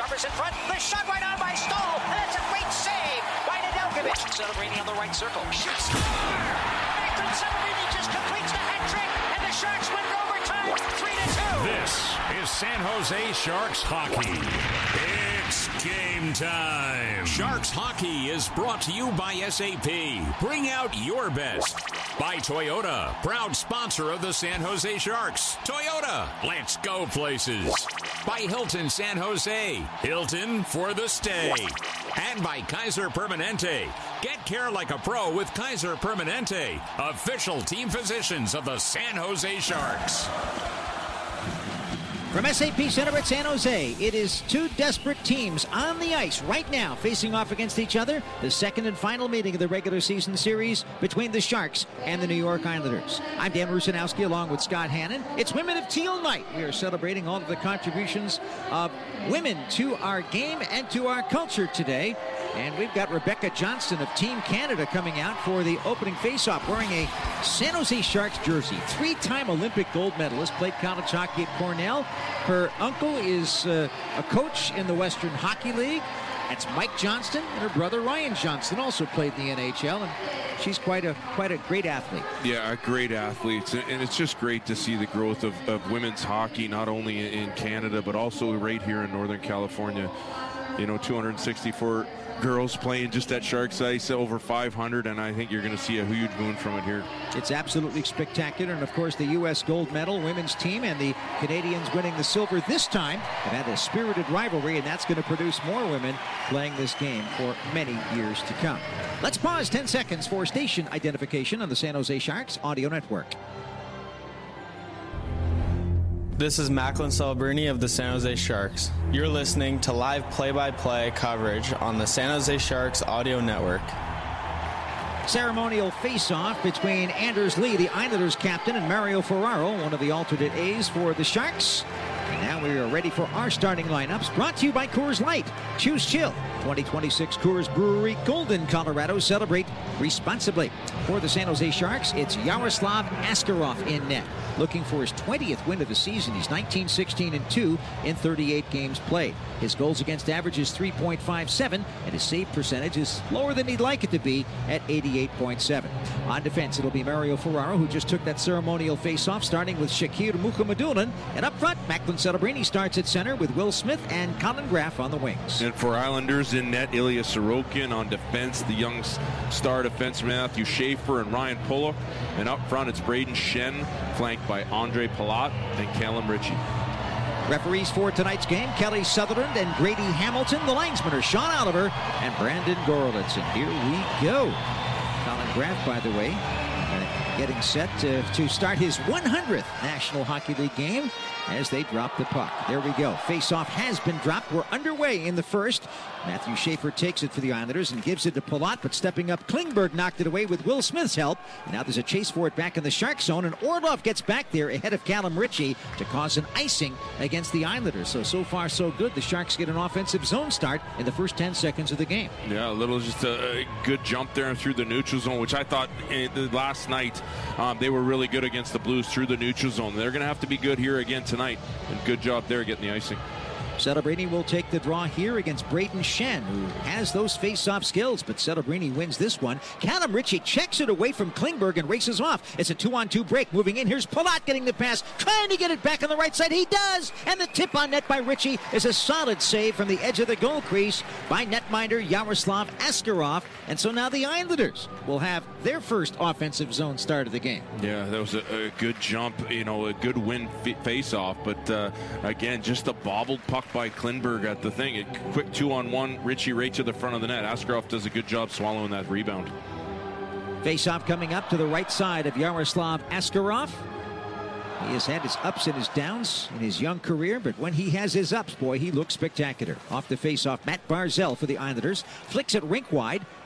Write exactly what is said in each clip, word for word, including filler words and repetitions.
Sharpers in front. The shot right on by Stahl. And that's a great save by Nedeljkovic. Celebrating on the right circle. Shot score! Macklin Celebrini just completes the hat trick. And the Sharks win in overtime. three to two. This is San Jose Sharks hockey. It's game time. Sharks hockey is brought to you by S A P. Bring out your best. By Toyota, proud sponsor of the San Jose Sharks. Toyota, let's go places. By Hilton San Jose, Hilton for the stay. And by Kaiser Permanente. Get care like a pro with Kaiser Permanente, official team physicians of the San Jose Sharks. From S A P Center at San Jose, it is two desperate teams on the ice right now facing off against each other. The second and final meeting of the regular season series between the Sharks and the New York Islanders. I'm Dan Rusanowski along with Scott Hannon. It's Women of Teal Night. We are celebrating all of the contributions of women to our game and to our culture today. And we've got Rebecca Johnston of Team Canada coming out for the opening faceoff wearing a San Jose Sharks jersey. Three-time Olympic gold medalist, played college hockey at Cornell. Her uncle is uh, a coach in the Western Hockey League. That's Mike Johnston, and her brother Ryan Johnston also played in the N H L, and she's quite a quite a great athlete. Yeah, a great athlete, and it's just great to see the growth of, of women's hockey, not only in Canada, but also right here in Northern California. You know, two hundred sixty-four girls playing just at Sharks Ice, over five hundred, and I think you're going to see a huge boon from it here. It's absolutely spectacular, and of course the U S gold medal women's team and the Canadians winning the silver this time have had a spirited rivalry, and that's going to produce more women playing this game for many years to come. Let's pause ten seconds for station identification on the San Jose Sharks Audio Network. This is Macklin Celebrini of the San Jose Sharks. You're listening to live play-by-play coverage on the San Jose Sharks Audio Network. Ceremonial face-off between Anders Lee, the Islanders captain, and Mario Ferraro, one of the alternate A's for the Sharks. And now we are ready for our starting lineups, brought to you by Coors Light. Choose chill. twenty twenty-six Coors Brewery, Golden, Colorado. Celebrate responsibly. For the San Jose Sharks, it's Yaroslav Askarov in net. Looking for his twentieth win of the season. He's nineteen, sixteen, and two in thirty-eight games played. His goals against average is three point five seven, and his save percentage is lower than he'd like it to be at eighty-eight point seven. On defense, it'll be Mario Ferraro, who just took that ceremonial face-off, starting with Shakir Mukhamadullin. And up front, Macklin Celebrini starts at center with Will Smith and Colin Graff on the wings. And for Islanders in net, Ilya Sorokin. On defense, the young star defenseman Matthew Schaefer and Ryan Pulock. And up front, it's Braden Shen, flanked by Andre Palat and Callum Ritchie. Referees for tonight's game, Kelly Sutherland and Grady Hamilton. The linesmen are Sean Oliver and Brandon Gorlitz. And here we go. Colin Graff, by the way, uh, getting set to, to start his one hundredth National Hockey League game as they drop the puck. There we go. Face-off has been dropped. We're underway in the first. Matthew Schaefer takes it for the Islanders and gives it to Palat, but stepping up, Klingberg knocked it away with Will Smith's help. And now there's a chase for it back in the Shark zone, and Orlov gets back there ahead of Callum Ritchie to cause an icing against the Islanders. So, so far, so good. The Sharks get an offensive zone start in the first ten seconds of the game. Yeah, a little just a, a good jump there through the neutral zone, which I thought eh, last night um, they were really good against the Blues through the neutral zone. They're going to have to be good here again tonight, and good job there getting the icing. Celebrini will take the draw here against Braden Shen, who has those face-off skills, but Celebrini wins this one. Callum Ritchie checks it away from Klingberg and races off. It's a two-on-two break. Moving in, here's Palat getting the pass, trying to get it back on the right side. He does! And the tip on net by Ritchie is a solid save from the edge of the goal crease by netminder Yaroslav Askarov. And so now the Islanders will have their first offensive zone start of the game. Yeah, that was a, a good jump, you know, a good win f- face-off, but uh, again, just a bobbled puck by Klingberg at the thing. A quick two-on-one, Ritchie right to the front of the net. Askarov does a good job swallowing that rebound. Face-off coming up to the right side of Yaroslav Askarov. He has had his ups and his downs in his young career, but when he has his ups, boy, he looks spectacular. Off the face-off, Matt Barzell for the Islanders. Flicks it rink wide.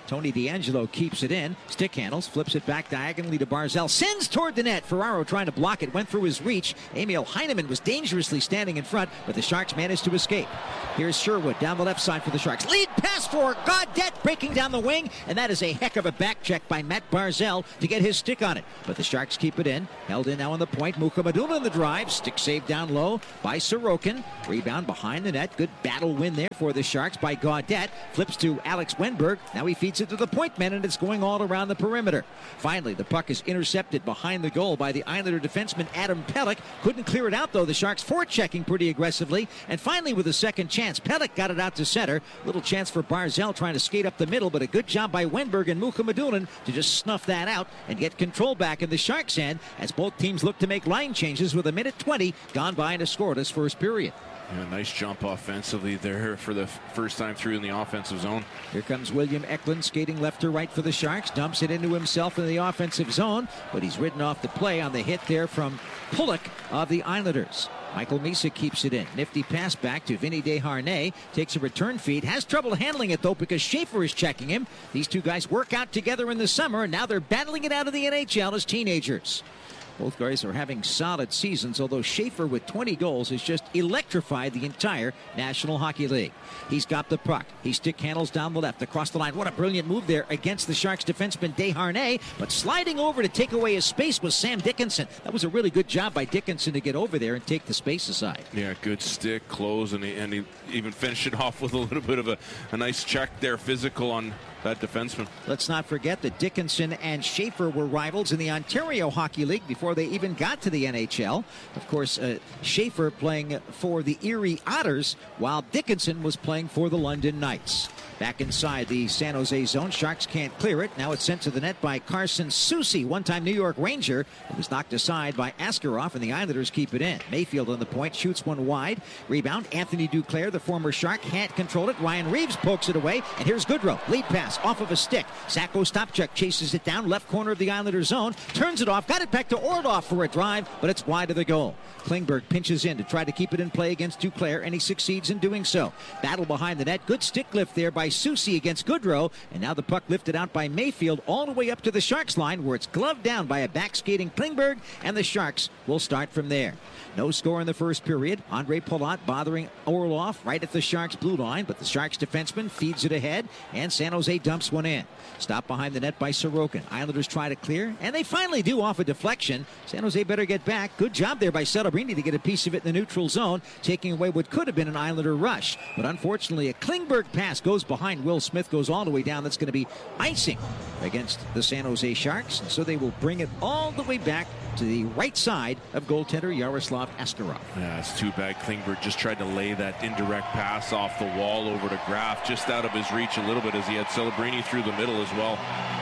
Tony DeAngelo keeps it in. Stick handles, flips it back diagonally to Barzal. Sends toward the net. Ferraro trying to block it. Went through his reach. Emil Heineman was dangerously standing in front, but the Sharks managed to escape. Here's Sherwood down the left side for the Sharks. Lead pass for Gaudette breaking down the wing, and that is a heck of a back check by Matt Barzal to get his stick on it. But the Sharks keep it in. Held in now on the point. Mukamadula in the drive. Stick saved down low by Sorokin. Rebound behind the net. Good battle win there for the Sharks by Gaudette. Flips to Alex Wenberg. Now he feeds it to the point man, and it's going all around the perimeter. Finally, the puck is intercepted behind the goal by the Islander defenseman Adam Pelech. Couldn't clear it out, though. The Sharks forechecking pretty aggressively. And finally, with a second chance, Pelech got it out to center. Little chance for Barzal trying to skate up the middle, but a good job by Wenberg and Mukamadulin to just snuff that out and get control back in the Sharks' end as both teams look to make line changes with a minute twenty gone by in a scoreless first period. Yeah, nice jump offensively there for the first time through in the offensive zone. Here comes William Eklund skating left to right for the Sharks. Dumps it into himself in the offensive zone, but he's ridden off the play on the hit there from Pulock of the Islanders. Michael Misa keeps it in. Nifty pass back to Vinny Desharnais. Takes a return feed. Has trouble handling it, though, because Schaefer is checking him. These two guys work out together in the summer, and now they're battling it out of the N H L as teenagers. Both guys are having solid seasons, although Schaefer with twenty goals has just electrified the entire National Hockey League. He's got the puck. He stick handles down the left across the line. What a brilliant move there against the Sharks defenseman Desharnais, but sliding over to take away his space was Sam Dickinson. That was a really good job by Dickinson to get over there and take the space aside. Yeah, good stick, close, and he, and he even finished it off with a little bit of a, a nice check there, physical on that defenseman. Let's not forget that Dickinson and Schaefer were rivals in the Ontario Hockey League before they even got to the N H L. Of course, uh, Schaefer playing for the Erie Otters, while Dickinson was playing for the London Knights. Back inside the San Jose zone. Sharks can't clear it. Now it's sent to the net by Carson Soucy, one-time New York Ranger. It was knocked aside by Askarov, and the Islanders keep it in. Mayfield on the point, shoots one wide. Rebound, Anthony Duclair, the former Shark, can't control it. Ryan Reeves pokes it away, and here's Goodrow. Lead pass off of a stick. Sacco Stopchuk chases it down, left corner of the Islanders zone, turns it off, got it back to Orlov for a drive, but it's wide of the goal. Klingberg pinches in to try to keep it in play against Duclair, and he succeeds in doing so. Battle behind the net. Good stick lift there by Soucy against Goodrow, and now the puck lifted out by Mayfield all the way up to the Sharks line, where it's gloved down by a back-skating Klingberg, and the Sharks will start from there. No score in the first period. Andre Palat bothering Orlov right at the Sharks' blue line, but the Sharks defenseman feeds it ahead, and San Jose dumps one in. Stopped behind the net by Sorokin. Islanders try to clear, and they finally do off a deflection. San Jose better get back. Good job there by Celebrini to get a piece of it in the neutral zone, taking away what could have been an Islander rush. But unfortunately, a Klingberg pass goes behind Will Smith, goes all the way down. That's going to be icing against the San Jose Sharks, and so they will bring it all the way back to the right side of goaltender Yaroslav Askarov. Yeah, it's too bad. Klingberg just tried to lay that indirect pass off the wall over to Graf, just out of his reach a little bit, as he had Celebrini through the middle as well.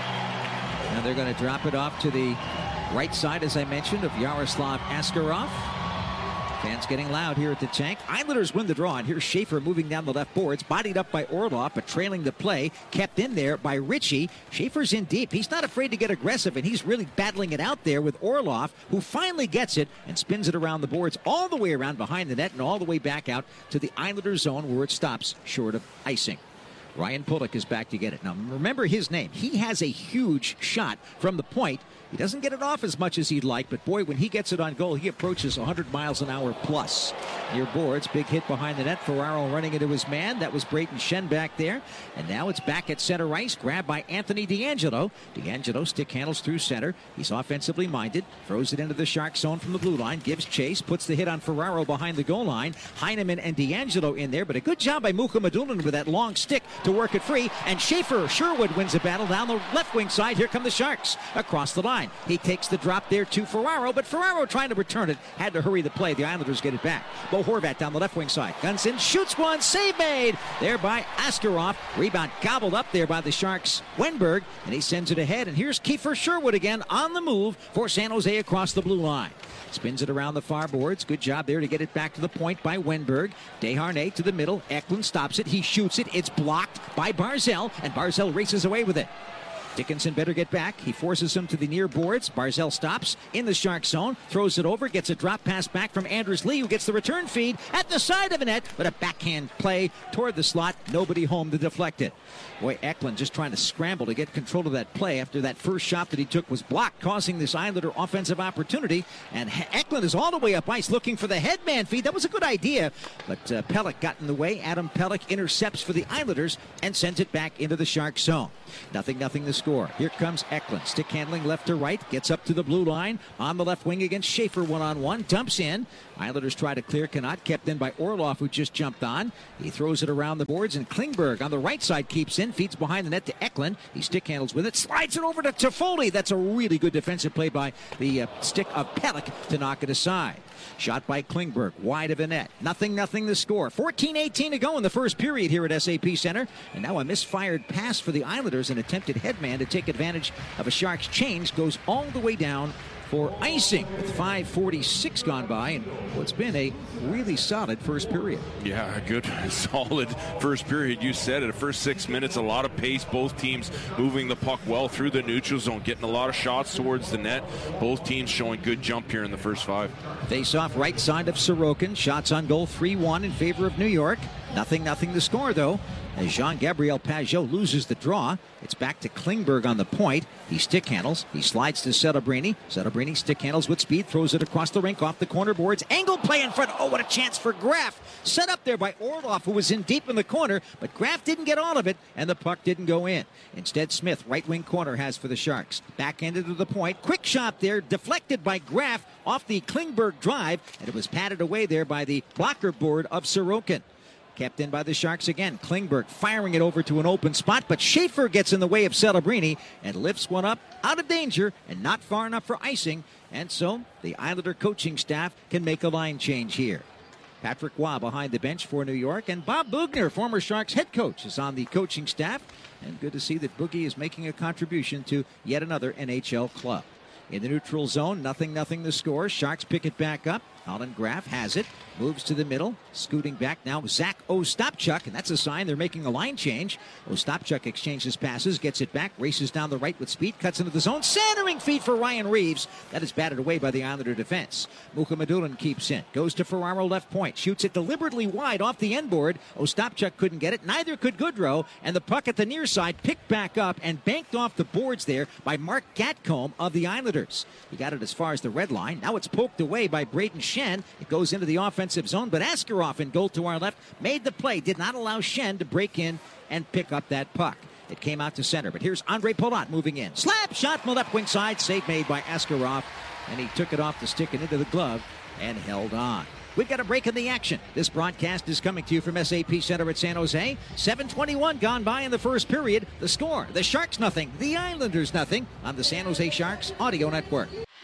Now they're going to drop it off to the right side, as I mentioned, of Yaroslav Askarov. Fans getting loud here at the tank. Islanders win the draw, and here's Schaefer moving down the left boards, bodied up by Orlov, but trailing the play, kept in there by Ritchie. Schaefer's in deep. He's not afraid to get aggressive, and he's really battling it out there with Orlov, who finally gets it and spins it around the boards all the way around behind the net and all the way back out to the Islanders zone, where it stops short of icing. Ryan Pulock is back to get it. Now, remember his name. He has a huge shot from the point. He doesn't get it off as much as he'd like, but boy, when he gets it on goal, he approaches one hundred miles an hour plus. Near boards, big hit behind the net. Ferraro running into his man. That was Brayden Schenn back there. And now it's back at center ice, grabbed by Anthony DeAngelo. DeAngelo stick handles through center. He's offensively minded. Throws it into the Shark zone from the blue line. Gives chase. Puts the hit on Ferraro behind the goal line. Heineman and DeAngelo in there, but a good job by Mukamadulin with that long stick to work it free. And Schaefer, Sherwood wins the battle down the left wing side. Here come the Sharks across the line. He takes the drop there to Ferraro, but Ferraro trying to return it. Had to hurry the play. The Islanders get it back. Bo Horvat down the left wing side. Guns in, shoots one, save made there by Askarov. Rebound gobbled up there by the Sharks' Wenberg, and he sends it ahead. And here's Kiefer Sherwood again on the move for San Jose across the blue line. Spins it around the far boards. Good job there to get it back to the point by Wenberg. Desharnais to the middle. Eklund stops it. He shoots it. It's blocked by Barzal, and Barzal races away with it. Dickinson better get back. He forces him to the near boards. Barzell stops in the Shark zone, throws it over, gets a drop pass back from Anders Lee, who gets the return feed at the side of the net, but a backhand play toward the slot. Nobody home to deflect it. Boy, Eklund just trying to scramble to get control of that play after that first shot that he took was blocked, causing this Islander offensive opportunity. And Eklund is all the way up ice looking for the headman feed. That was a good idea, but uh, Pelech got in the way. Adam Pelech intercepts for the Islanders and sends it back into the Shark zone. Nothing, nothing to score. Here comes Eklund. Stick handling left to right. Gets up to the blue line. On the left wing against Schaefer one-on-one. Dumps in. Islanders try to clear. Cannot. Kept in by Orlov, who just jumped on. He throws it around the boards, and Klingberg on the right side keeps in. Feeds behind the net to Eklund. He stick handles with it. Slides it over to Toffoli. That's a really good defensive play by the uh, stick of Pelech to knock it aside. Shot by Klingberg, wide of the net. Nothing, nothing to score. fourteen eighteen to go in the first period here at S A P Center. And now a misfired pass for the Islanders. An attempted headman to take advantage of a Sharks change goes all the way down for icing with five forty-six gone by and what's been a really solid first period. Yeah, a good, solid first period. You said it. The first six minutes, a lot of pace. Both teams moving the puck well through the neutral zone, getting a lot of shots towards the net. Both teams showing good jump here in the first five. Face off right side of Sorokin. Shots on goal three one in favor of New York. Nothing, nothing to score, though, as Jean-Gabriel Pageau loses the draw. It's back to Klingberg on the point. He stick handles. He slides to Celebrini. Celebrini stick handles with speed, throws it across the rink off the corner boards. Angle play in front. Oh, what a chance for Graf. Set up there by Orlov, who was in deep in the corner, but Graf didn't get all of it, and the puck didn't go in. Instead, Smith, right wing corner, has for the Sharks. Backhanded to the point. Quick shot there, deflected by Graf off the Klingberg drive, and it was patted away there by the blocker board of Sorokin. Kept in by the Sharks again. Klingberg firing it over to an open spot, but Schaefer gets in the way of Celebrini and lifts one up out of danger and not far enough for icing. And so the Islander coaching staff can make a line change here. Patrick Waugh behind the bench for New York, and Bob Boughner, former Sharks head coach, is on the coaching staff. And good to see that Boogie is making a contribution to yet another N H L club. In the neutral zone, nothing, nothing to score. Sharks pick it back up. Colin Graf has it, moves to the middle, scooting back now, Zach Ostapchuk, and that's a sign they're making a line change. Ostapchuk exchanges passes, gets it back, races down the right with speed, cuts into the zone, centering feed for Ryan Reeves. That is batted away by the Islander defense. Mukhamadullin keeps in, goes to Ferraro left point, shoots it deliberately wide off the end board. Ostapchuk couldn't get it, neither could Goodrow, and the puck at the near side picked back up and banked off the boards there by Mark Gatcomb of the Islanders. He got it as far as the red line. Now it's poked away by Braden Shen. It goes into the offensive zone, but Askarov in goal to our left made the play, did not allow Shen to break in and pick up that puck. It came out to center, but here's Andre Palat moving in. Slap shot from the left wing side, save made by Askarov, and he took it off the stick and into the glove and held on. We've got a break in the action. This broadcast is coming to you from S A P Center at San Jose. seven twenty-one gone by in the first period. The score, the Sharks nothing, the Islanders nothing on the San Jose Sharks Audio Network.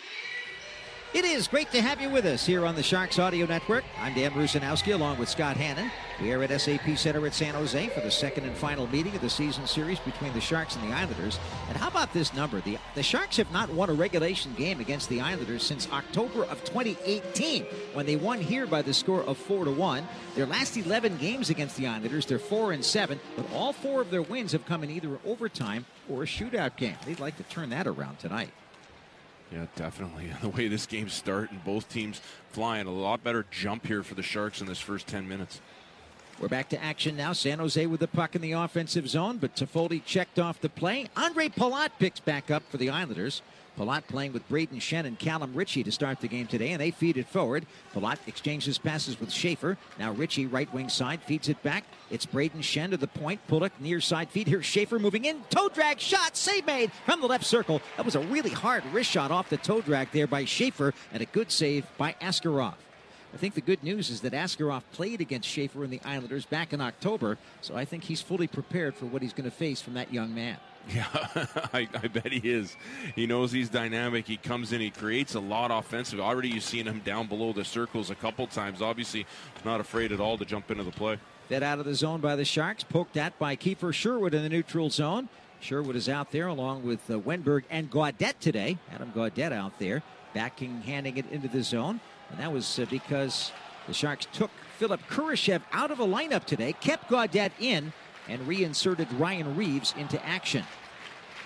It is great to have you with us here on the Sharks Audio Network. I'm Dan Rusanowski along with Scott Hannon. We are at S A P Center at San Jose for the second and final meeting of the season series between the Sharks and the Islanders. And how about this number? The, the Sharks have not won a regulation game against the Islanders since October of twenty eighteen, when they won here by the score of four to one. Their last eleven games against the Islanders, they're four and seven, but all four of their wins have come in either overtime or a shootout game. They'd like to turn that around tonight. Yeah, definitely. The way this game's starting, both teams flying. A lot better jump here for the Sharks in this first ten minutes. We're back to action now. San Jose with the puck in the offensive zone, but Toffoli checked off the play. Andre Palat picks back up for the Islanders. Palat playing with Braden Shen and Callum Ritchie to start the game today, and they feed it forward. Palat exchanges passes with Schaefer. Now Ritchie, right wing side, feeds it back. It's Braden Shen to the point. Pullock near side feed. Here's Schaefer moving in. Toe drag shot. Save made from the left circle. That was a really hard wrist shot off the toe drag there by Schaefer, and a good save by Askarov. I think the good news is that Askarov played against Schaefer and the Islanders back in October, so I think he's fully prepared for what he's going to face from that young man. Yeah, I, I bet he is. He knows he's dynamic. He comes in, he creates a lot offensive. Already you've seen him down below the circles a couple times. Obviously not afraid at all to jump into the play. Fed out of the zone by the Sharks. Poked at by Kiefer Sherwood in the neutral zone. Sherwood is out there along with uh, Wenberg and Gaudette today. Adam Gaudette out there, backing, handing it into the zone. And that was uh, because the Sharks took Philip Kurashev out of the lineup today, kept Gaudette in, and reinserted Ryan Reeves into action.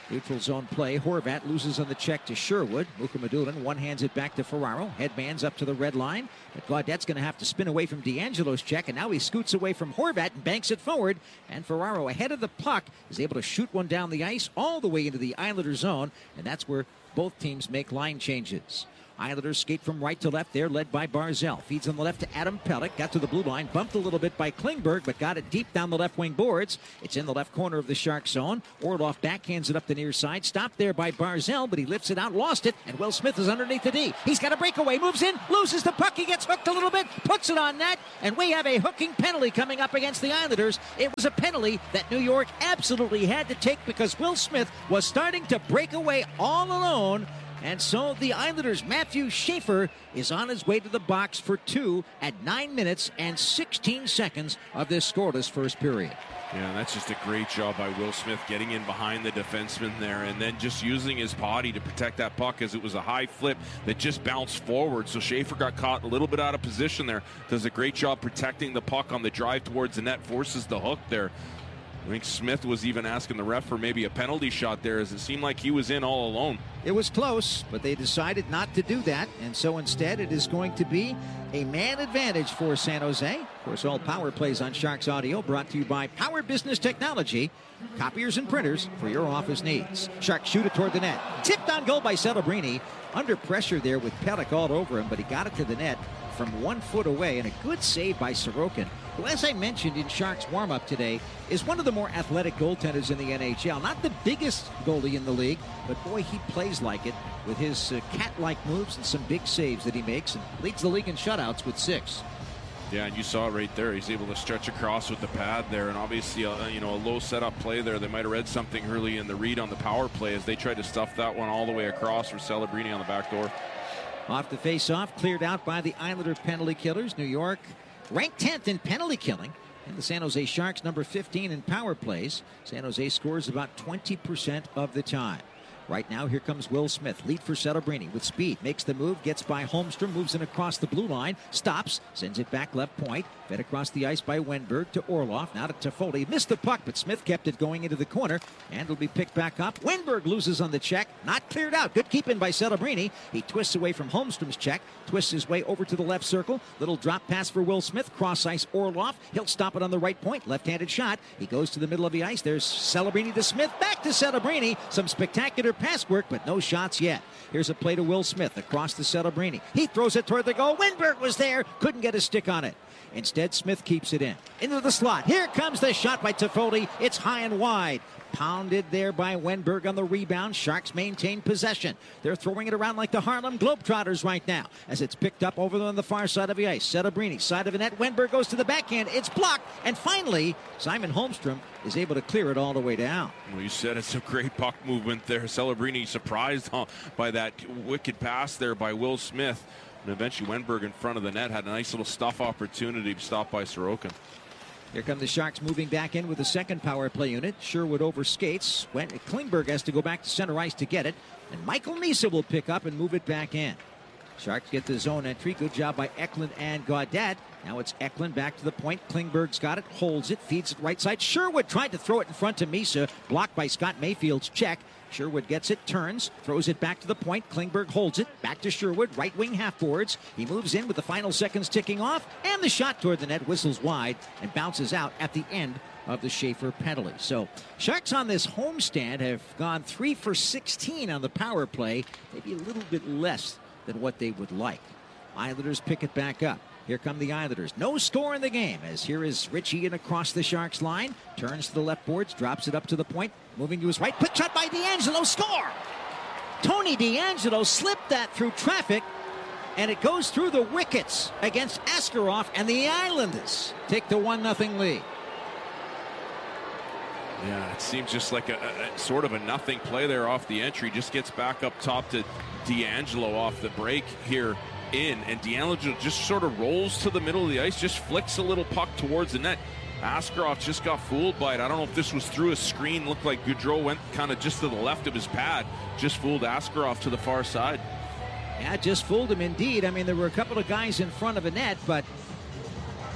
Neutral zone play. Horvat loses on the check to Sherwood. Mukhamadullin one-hands it back to Ferraro. Headman's up to the red line. But Gaudette's going to have to spin away from D'Angelo's check, and now he scoots away from Horvat and banks it forward. And Ferraro, ahead of the puck, is able to shoot one down the ice all the way into the Islander zone, and that's where both teams make line changes. Islanders skate from right to left there, led by Barzell. Feeds on the left to Adam Pelech. Got to the blue line, bumped a little bit by Klingberg, but got it deep down the left wing boards. It's in the left corner of the Shark zone. Orlov backhands it up the near side. Stopped there by Barzell, but he lifts it out, lost it, and Will Smith is underneath the D. He's got a breakaway, moves in, loses the puck. He gets hooked a little bit, puts it on net, and we have a hooking penalty coming up against the Islanders. It was a penalty that New York absolutely had to take because Will Smith was starting to break away all alone. And so the Islanders' Matthew Schaefer is on his way to the box for two at nine minutes and sixteen seconds of this scoreless first period. Yeah, that's just a great job by Will Smith getting in behind the defenseman there and then just using his body to protect that puck as it was a high flip that just bounced forward. So Schaefer got caught a little bit out of position there. Does a great job protecting the puck on the drive towards the net, forces the hook there. I think Smith was even asking the ref for maybe a penalty shot there as it seemed like he was in all alone. It was close, but they decided not to do that, and so instead it is going to be a man advantage for San Jose. Of course, all power plays on Sharks Audio brought to you by Power Business Technology, copiers and printers for your office needs. Sharks shoot it toward the net. Tipped on goal by Celebrini. Under pressure there with Pelech all over him, but he got it to the net from one foot away, and a good save by Sorokin, who, as I mentioned in Sharks warm-up today, is one of the more athletic goaltenders in the N H L. Not the biggest goalie in the league, but boy, he plays like it with his uh, cat-like moves and some big saves that he makes, and leads the league in shutouts with six. Yeah, and you saw it right there. He's able to stretch across with the pad there, and obviously, a, you know, a low setup play there. They might have read something early in the read on the power play as they tried to stuff that one all the way across for Celebrini on the back door. Off the face-off, cleared out by the Islander penalty killers. New York ranked tenth in penalty killing, and the San Jose Sharks number fifteen in power plays. San Jose scores about twenty percent of the time. Right now, here comes Will Smith. Lead for Celebrini with speed. Makes the move, gets by Holmstrom, moves in across the blue line, stops, sends it back left point. Fed across the ice by Wenberg to Orlov. Now to Toffoli. Missed the puck, but Smith kept it going into the corner, and it'll be picked back up. Wenberg loses on the check. Not cleared out. Good keeping by Celebrini. He twists away from Holmstrom's check, twists his way over to the left circle. Little drop pass for Will Smith. Cross ice Orlov. He'll stop it on the right point. Left-handed shot. He goes to the middle of the ice. There's Celebrini to Smith. Back to Celebrini. Some spectacular pass work, but no shots yet. Here's a play to Will Smith across to Celebrini. He throws it toward the goal. Wenberg was there. Couldn't get a stick on it. Instead, Smith keeps it in. Into the slot. Here comes the shot by Toffoli. It's high and wide. Pounded there by Wenberg on the rebound. Sharks maintain possession. They're throwing it around like the Harlem Globetrotters right now as it's picked up over on the far side of the ice. Celebrini, side of the net. Wenberg goes to the backhand. It's blocked. And finally, Simon Holmstrom is able to clear it all the way down. Well, you said it's a great puck movement there. Celebrini surprised by that wicked pass there by Will Smith. And eventually Wenberg in front of the net had a nice little stuff opportunity stopped by Sorokin. Here come the Sharks moving back in with the second power play unit. Sherwood over skates. When Klingberg has to go back to center ice to get it. And Michael Misa will pick up and move it back in. Sharks get the zone entry. Good job by Eklund and Gaudette. Now it's Eklund back to the point. Klingberg's got it, holds it, feeds it right side. Sherwood tried to throw it in front to Misa. Blocked by Scott Mayfield's check. Sherwood gets it, turns, throws it back to the point. Klingberg holds it, back to Sherwood, right wing half boards. He moves in with the final seconds ticking off, and the shot toward the net whistles wide and bounces out at the end of the Schaefer penalty. So Sharks on this homestand have gone three for sixteen on the power play, maybe a little bit less than what they would like. Islanders pick it back up. Here come the Islanders. No score in the game as here is Ritchie in across the Sharks line. Turns to the left boards, drops it up to the point. Moving to his right. Quick shot by D'Angelo. Score! Tony D'Angelo slipped that through traffic, and it goes through the wickets against Askarov, and the Islanders take the one nothing lead. Yeah, it seems just like a, a, a sort of a nothing play there off the entry. Just gets back up top to D'Angelo off the break here in, and D'Angelo just sort of rolls to the middle of the ice, just flicks a little puck towards the net. Askarov just got fooled by it. I don't know if this was through a screen. Looked like Gaudreau went kind of just to the left of his pad. Just fooled Askarov to the far side. Yeah, just fooled him indeed. I mean, there were a couple of guys in front of a net, but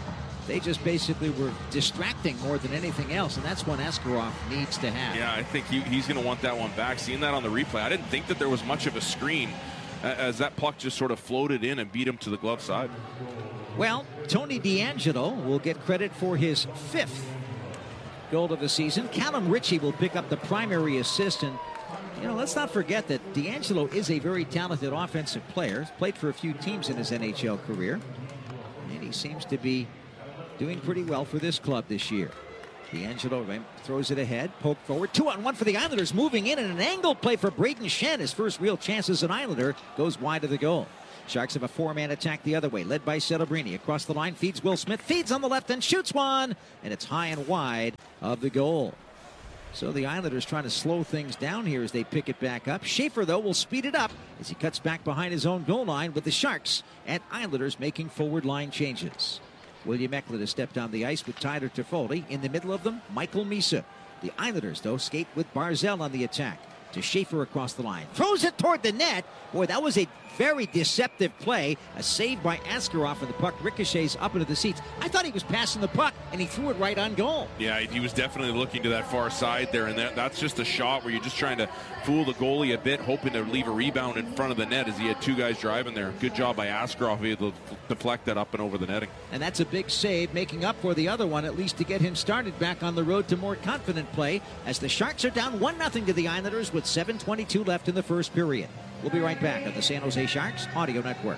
They just basically were distracting more than anything else, and that's one Askarov needs to have. Yeah, I think he, he's going to want that one back. Seeing that on the replay, I didn't think that there was much of a screen as that puck just sort of floated in and beat him to the glove side. Well, Tony DeAngelo will get credit for his fifth goal of the season. Callum Ritchie will pick up the primary assist, and you know, let's not forget that DeAngelo is a very talented offensive player. He's played for a few teams in his N H L career, and he seems to be doing pretty well for this club this year. DeAngelo throws it ahead, poke forward, two on one for the Islanders, moving in, and an angle play for Braden Shen. His first real chance as an Islander goes wide of the goal. Sharks have a four-man attack the other way, led by Celebrini. Across the line, feeds Will Smith, feeds on the left and shoots one, and it's high and wide of the goal. So the Islanders trying to slow things down here as they pick it back up. Schaefer, though, will speed it up as he cuts back behind his own goal line, with the Sharks and Islanders making forward line changes. William Eklund has stepped on the ice with Tyler Toffoli. In the middle of them, Michael Misa. The Islanders, though, skate with Barzal on the attack. To Schaefer across the line. Throws it toward the net. Boy, that was a very deceptive play. A save by Askarov, and the puck ricochets up into the seats. I thought he was passing the puck, and he threw it right on goal. Yeah, he was definitely looking to that far side there, and that, that's just a shot where you're just trying to fool the goalie a bit, hoping to leave a rebound in front of the net as he had two guys driving there. Good job by Askarov. He had to deflect that up and over the netting. And that's a big save, making up for the other one, at least to get him started back on the road to more confident play, as the Sharks are down one nothing to the Islanders with seven twenty-two left in the first period. We'll be right back on the San Jose Sharks Audio Network.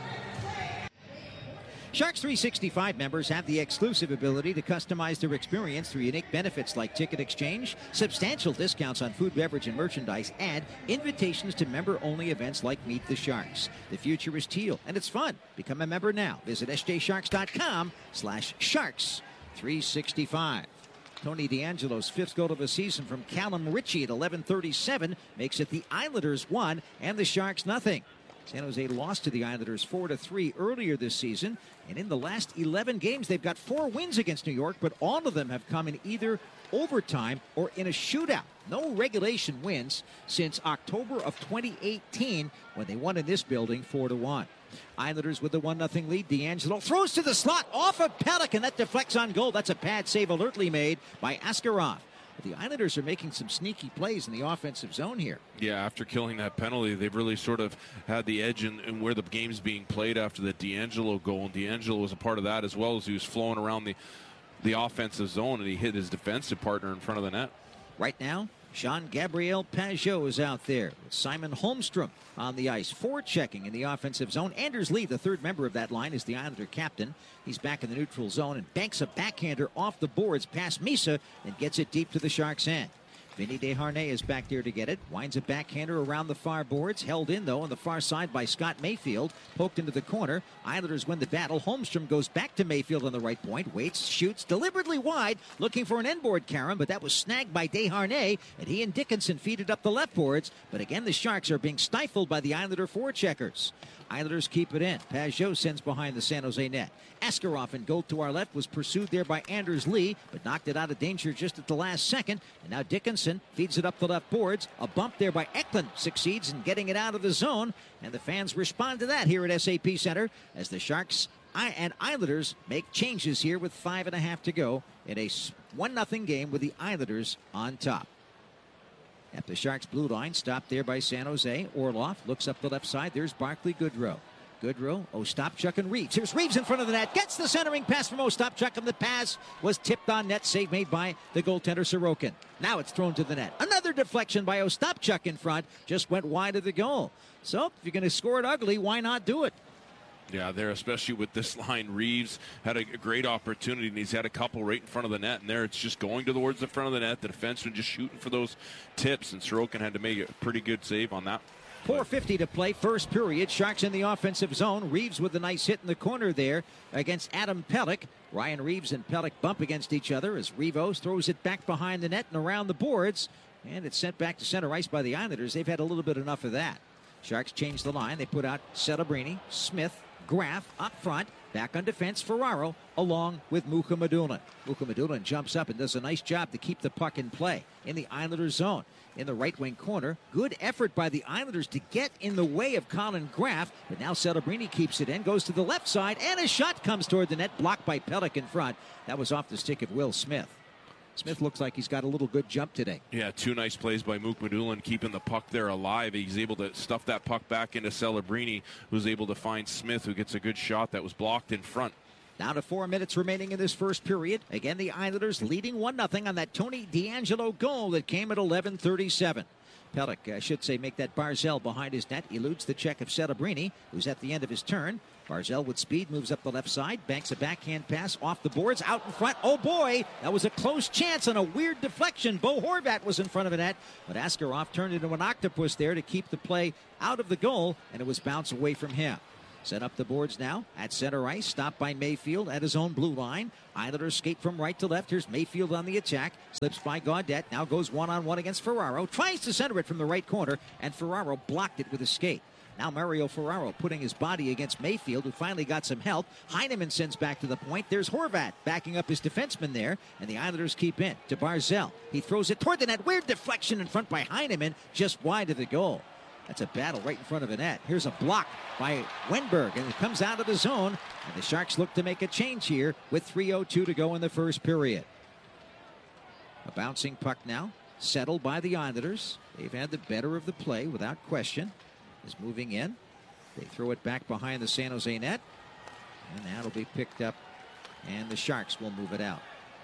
Sharks three sixty-five members have the exclusive ability to customize their experience through unique benefits like ticket exchange, substantial discounts on food, beverage, and merchandise, and invitations to member-only events like Meet the Sharks. The future is teal, and it's fun. Become a member now. Visit s j sharks dot com slash sharks three sixty-five. Tony DeAngelo's fifth goal of the season from Callum Ritchie at eleven thirty-seven makes it the Islanders one and the Sharks nothing. San Jose lost to the Islanders four to three earlier this season, and in the last eleven games they've got four wins against New York, but all of them have come in either overtime or in a shootout. No regulation wins since October of twenty eighteen, when they won in this building four to one. Islanders with the one nothing lead. DeAngelo throws to the slot off of Pelech, and that deflects on goal. That's a pad save alertly made by Askarov. But the Islanders are making some sneaky plays in the offensive zone here. Yeah, after killing that penalty, they've really sort of had the edge in, in where the game's being played after the DeAngelo goal. And DeAngelo was a part of that, as well as he was flowing around the, the offensive zone, and he hit his defensive partner in front of the net. Right now, Jean-Gabriel Pageau is out there with Simon Holmstrom on the ice, forechecking in the offensive zone. Anders Lee, the third member of that line, is the Islander captain. He's back in the neutral zone and banks a backhander off the boards past Misa and gets it deep to the Sharks' end. Vinny Desharnais is back there to get it. Winds a backhander around the far boards. Held in, though, on the far side by Scott Mayfield. Poked into the corner. Islanders win the battle. Holmstrom goes back to Mayfield on the right point. Waits, shoots deliberately wide, looking for an inboard carom, but that was snagged by Desharnais, and he and Dickinson feed it up the left boards. But again, the Sharks are being stifled by the Islander forecheckers. Islanders keep it in. Pageau sends behind the San Jose net. Askarov in goal to our left was pursued there by Anders Lee, but knocked it out of danger just at the last second. And now Dickinson feeds it up the left boards. A bump there by Eklund succeeds in getting it out of the zone. And the fans respond to that here at S A P Center as the Sharks and Islanders make changes here with five and a half to go in a one nothing game with the Islanders on top. At the Sharks' blue line, stopped there by San Jose. Orlov looks up the left side. There's Barclay Goodrow. Goodrow, Ostapchuk, and Reeves. Here's Reeves in front of the net. Gets the centering pass from Ostapchuk, and the pass was tipped on net. Save made by the goaltender Sorokin. Now it's thrown to the net. Another deflection by Ostapchuk in front. Just went wide of the goal. So if you're going to score it ugly, why not do it? Yeah, there, especially with this line. Reeves had a great opportunity, and he's had a couple right in front of the net. And there, it's just going towards the front of the net. The defenseman just shooting for those tips, and Sorokin had to make a pretty good save on that. four fifty to play, first period. Sharks in the offensive zone. Reeves with a nice hit in the corner there against Adam Pelech. Ryan Reeves and Pelech bump against each other as Reeves throws it back behind the net and around the boards. And it's sent back to center ice by the Islanders. They've had a little bit enough of that. Sharks change the line. They put out Celebrini, Smith, Graf up front. Back on defense, Ferraro, along with Mukhamadullin. Mukhamadullin jumps up and does a nice job to keep the puck in play in the Islanders' zone. In the right wing corner, good effort by the Islanders to get in the way of Colin Graf, but now Celebrini keeps it in, goes to the left side, and a shot comes toward the net, blocked by Pelech in front. That was off the stick of Will Smith. Smith looks like he's got a little good jump today. Yeah, two nice plays by Mukhamadullin, keeping the puck there alive. He's able to stuff that puck back into Celebrini, who's able to find Smith, who gets a good shot that was blocked in front. Down to four minutes remaining in this first period. Again, the Islanders leading one nothing on that Tony DeAngelo goal that came at eleven thirty-seven. Pelech, I should say, make that Barzal behind his net. Eludes the check of Celebrini, who's at the end of his turn. Barzal with speed moves up the left side, banks a backhand pass off the boards, out in front. Oh boy, that was a close chance on a weird deflection. Bo Horvat was in front of the net, but Askarov turned into an octopus there to keep the play out of the goal, and it was bounced away from him. Set up the boards now at center ice, stopped by Mayfield at his own blue line. Islanders skate from right to left. Here's Mayfield on the attack, slips by Gaudette, now goes one-on-one against Ferraro, tries to center it from the right corner, and Ferraro blocked it with a skate. Now Mario Ferraro putting his body against Mayfield, who finally got some help. Heineman sends back to the point. There's Horvat backing up his defenseman there, and the Islanders keep in to Barzal. He throws it toward the net. Weird deflection in front by Heineman, just wide of the goal. That's a battle right in front of the net. Here's a block by Wenberg, and it comes out of the zone, and the Sharks look to make a change here with three oh two to go in the first period. A bouncing puck now, settled by the Islanders. They've had the better of the play without question. Is moving in. They throw it back behind the San Jose net, and that'll be picked up, and the Sharks will move it out.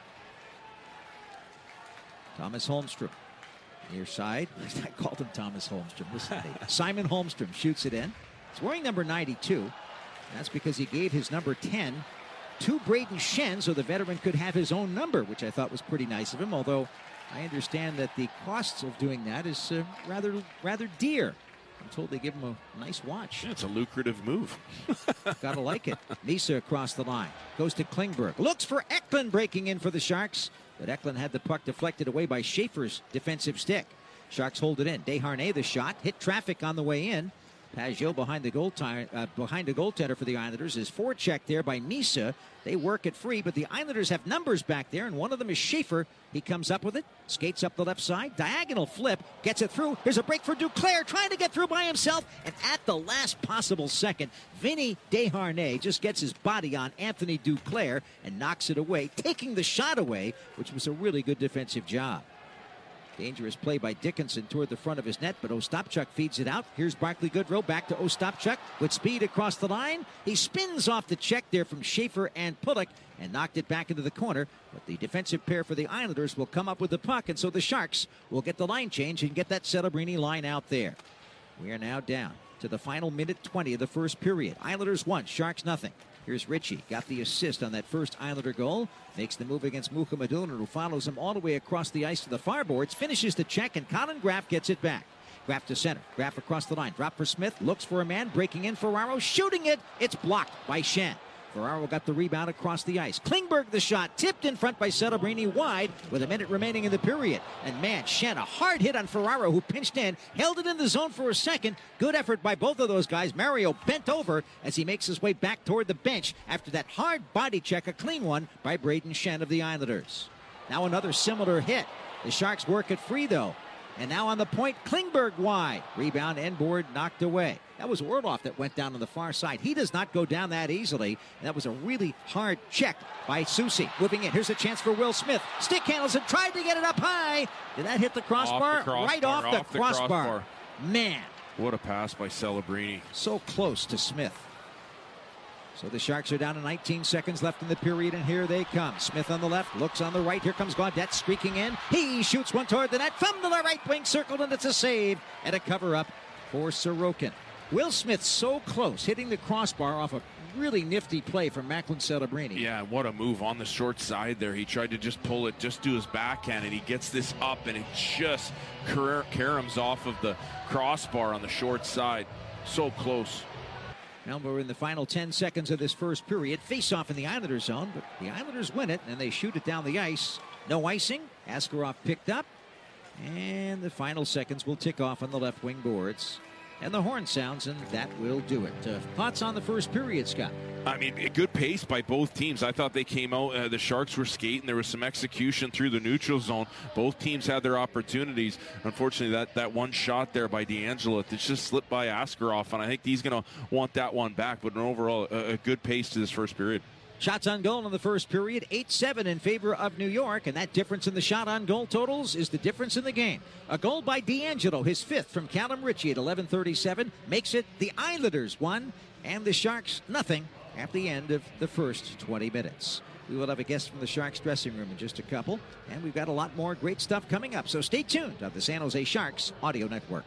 Thomas Holmstrom, near side. I called him Thomas Holmstrom. Listen to me. Simon Holmstrom shoots it in. He's wearing number ninety-two. That's because he gave his number ten to Braden Shen, so the veteran could have his own number, which I thought was pretty nice of him, although I understand that the costs of doing that is uh, rather, rather dear. I'm told they give him a nice watch. Yeah, it's a lucrative move. Gotta like it. Misa across the line. Goes to Klingberg. Looks for Eklund breaking in for the Sharks. But Eklund had the puck deflected away by Schaefer's defensive stick. Sharks hold it in. Desharnais the shot. Hit traffic on the way in. Pajot behind the goal tie, uh, behind the goaltender for the Islanders is forechecked there by Misa. They work it free, but the Islanders have numbers back there, and one of them is Schaefer. He comes up with it, skates up the left side, diagonal flip, gets it through. Here's a break for Duclair, trying to get through by himself, and at the last possible second, Vinny Desharnais just gets his body on Anthony Duclair and knocks it away, taking the shot away, which was a really good defensive job. Dangerous play by Dickinson toward the front of his net, but Ostapchuk feeds it out. Here's Barclay Goodrow back to Ostapchuk with speed across the line. He spins off the check there from Schaefer and Pullock and knocked it back into the corner. But the defensive pair for the Islanders will come up with the puck, and so the Sharks will get the line change and get that Celebrini line out there. We are now down to the final minute twenty of the first period. Islanders one, Sharks nothing. Here's Ritchie, got the assist on that first Islander goal. Makes the move against Mukhamadullin, who follows him all the way across the ice to the far boards. Finishes the check, and Colin Graf gets it back. Graf to center. Graf across the line. Drop for Smith. Looks for a man. Breaking in. Ferraro shooting it. It's blocked by Shen. Ferraro got the rebound across the ice. Klingberg the shot. Tipped in front by Celebrini wide with a minute remaining in the period. And man, Shen, a hard hit on Ferraro, who pinched in. Held it in the zone for a second. Good effort by both of those guys. Mario bent over as he makes his way back toward the bench after that hard body check, a clean one by Braden Shen of the Islanders. Now another similar hit. The Sharks work it free, though. And now on the point, Klingberg wide. Rebound, end board, knocked away. That was Orloff that went down on the far side. He does not go down that easily. And that was a really hard check by Soucy. Moving in. Here's a chance for Will Smith. Stick handles it, tried to get it up high. Did that hit the crossbar? Off the crossbar right off, off the, crossbar. the crossbar. Man. What a pass by Celebrini. So close to Smith. So the Sharks are down to nineteen seconds left in the period, and here they come. Smith on the left, looks on the right. Here comes Gaudette streaking in. He shoots one toward the net from the right wing, circled, and it's a save and a cover-up for Sorokin. Will Smith so close, hitting the crossbar off a really nifty play from Macklin Celebrini. Yeah, what a move on the short side there. He tried to just pull it, just do his backhand, and he gets this up, and it just caroms off of the crossbar on the short side. So close. Now we're in the final ten seconds of this first period. Face-off in the Islanders zone, but the Islanders win it, and they shoot it down the ice. No icing. Askarov picked up, and the final seconds will tick off on the left wing boards. and the horn sounds, and that will do it. Uh, thoughts on the first period, Scott? I mean, a good pace by both teams. I thought they came out, uh, the Sharks were skating. There was some execution through the neutral zone. Both teams had their opportunities. Unfortunately, that, that one shot there by DeAngelo, it just slipped by Askarov, and I think he's going to want that one back. But an overall, a, a good pace to this first period. Shots on goal in the first period, eight seven in favor of New York, and that difference in the shot on goal totals is the difference in the game. A goal by DeAngelo, his fifth from Callum Ritchie at eleven thirty-seven, makes it the Islanders one and the Sharks nothing at the end of the first twenty minutes. We will have a guest from the Sharks dressing room in just a couple, and we've got a lot more great stuff coming up, so stay tuned on the San Jose Sharks Audio Network.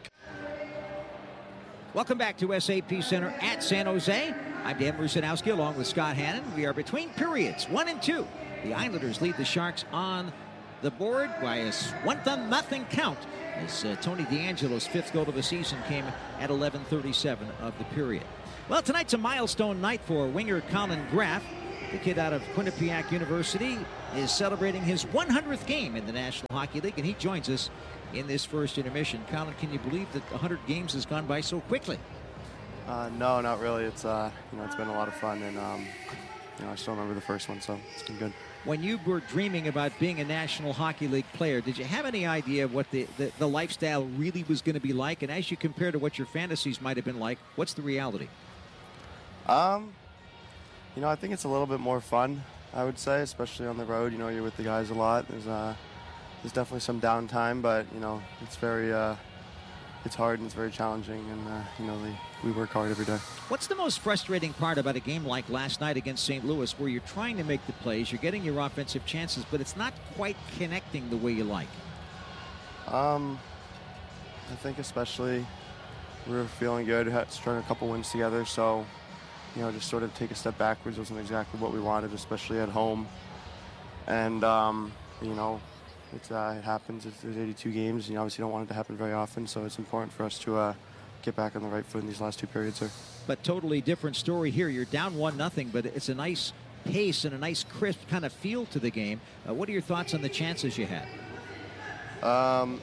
Welcome back to S A P Center at San Jose. I'm Dan Rusanowski along with Scott Hannon. We are between periods, one and two. The Islanders lead the Sharks on the board by a one to nothing count as uh, Tony DeAngelo's fifth goal of the season came at eleven thirty-seven of the period. Well, tonight's a milestone night for winger Colin Graff. The kid out of Quinnipiac University is celebrating his one hundredth game in the National Hockey League, and he joins us in this first intermission. Colin, can you believe that one hundred games has gone by so quickly? Uh, no, not really. It's uh, you know, it's been a lot of fun, and um, you know, I still remember the first one, so it's been good. When you were dreaming about being a National Hockey League player, did you have any idea of what the, the, the lifestyle really was going to be like? And as you compare to what your fantasies might have been like, what's the reality? Um, you know, I think it's a little bit more fun, I would say, especially on the road. You know, you're with the guys a lot. There's uh, there's definitely some downtime, but you know, it's very uh, it's hard and it's very challenging, and uh, you know, we, we work hard every day. What's the most frustrating part about a game like last night against Saint Louis, where you're trying to make the plays, you're getting your offensive chances, but it's not quite connecting the way you like? Um, I think especially we were feeling good, had strung a couple wins together, so you know, just sort of take a step backwards wasn't exactly what we wanted, especially at home. And um, you know, it's, uh, it happens. It's, there's eighty-two games. You obviously don't want it to happen very often, so it's important for us to uh, get back on the right foot in these last two periods here. But totally different story here. You're down one nothing, but it's a nice pace and a nice crisp kind of feel to the game. Uh, what are your thoughts on the chances you had? Um,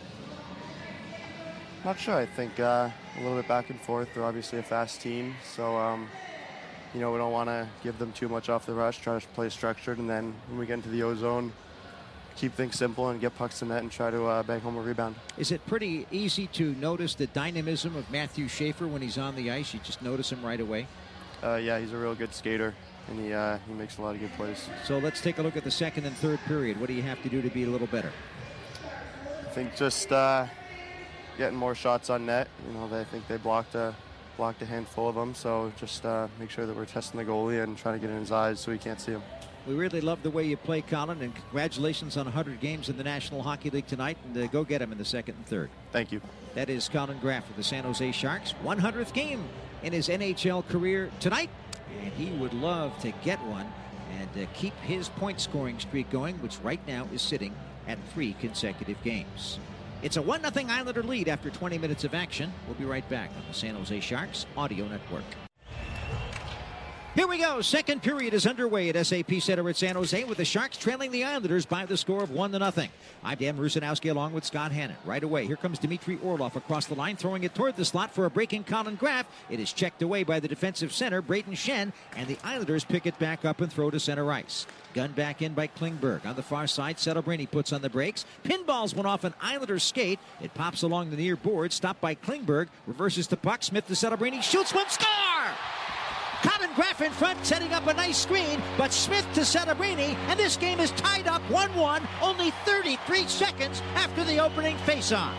not sure. I think uh, a little bit back and forth. They're obviously a fast team, so um, you know, we don't want to give them too much off the rush. Try to play structured, and then when we get into the O-zone, keep things simple and get pucks to net and try to uh, bang home a rebound. Is it pretty easy to notice the dynamism of Matthew Schaefer when he's on the ice? You just notice him right away? Uh, yeah, he's a real good skater, and he, uh, he makes a lot of good plays. So let's take a look at the second and third period. What do you have to do to be a little better? I think just uh, getting more shots on net. You know, they I think they blocked a, blocked a handful of them, so just uh, make sure that we're testing the goalie and trying to get in his eyes so he can't see him. We really love the way you play, Colin, and congratulations on one hundred games in the National Hockey League tonight, and uh, go get him in the second and third. Thank you. That is Colin Graff of the San Jose Sharks. one hundredth game in his N H L career tonight, and he would love to get one and uh, keep his point-scoring streak going, which right now is sitting at three consecutive games. It's a one nothing Islander lead after twenty minutes of action. We'll be right back on the San Jose Sharks Audio Network. Here we go. Second period is underway at S A P Center at San Jose with the Sharks trailing the Islanders by the score of one to nothing. I'm Dan Rusanowski along with Scott Hannon. Right away, here comes Dmitry Orlov across the line, throwing it toward the slot for a breaking Colin Graff. It is checked away by the defensive center, Braden Shen, and the Islanders pick it back up and throw to center ice. Gunned back in by Klingberg. On the far side, Celebrini puts on the brakes. Pinballs went off an Islanders skate. It pops along the near board, stopped by Klingberg. Reverses the puck. Smith to Celebrini. Shoots one. Score! Colin Graff in front, setting up a nice screen, but Smith to Celebrini, and this game is tied up one one, only thirty-three seconds after the opening faceoff.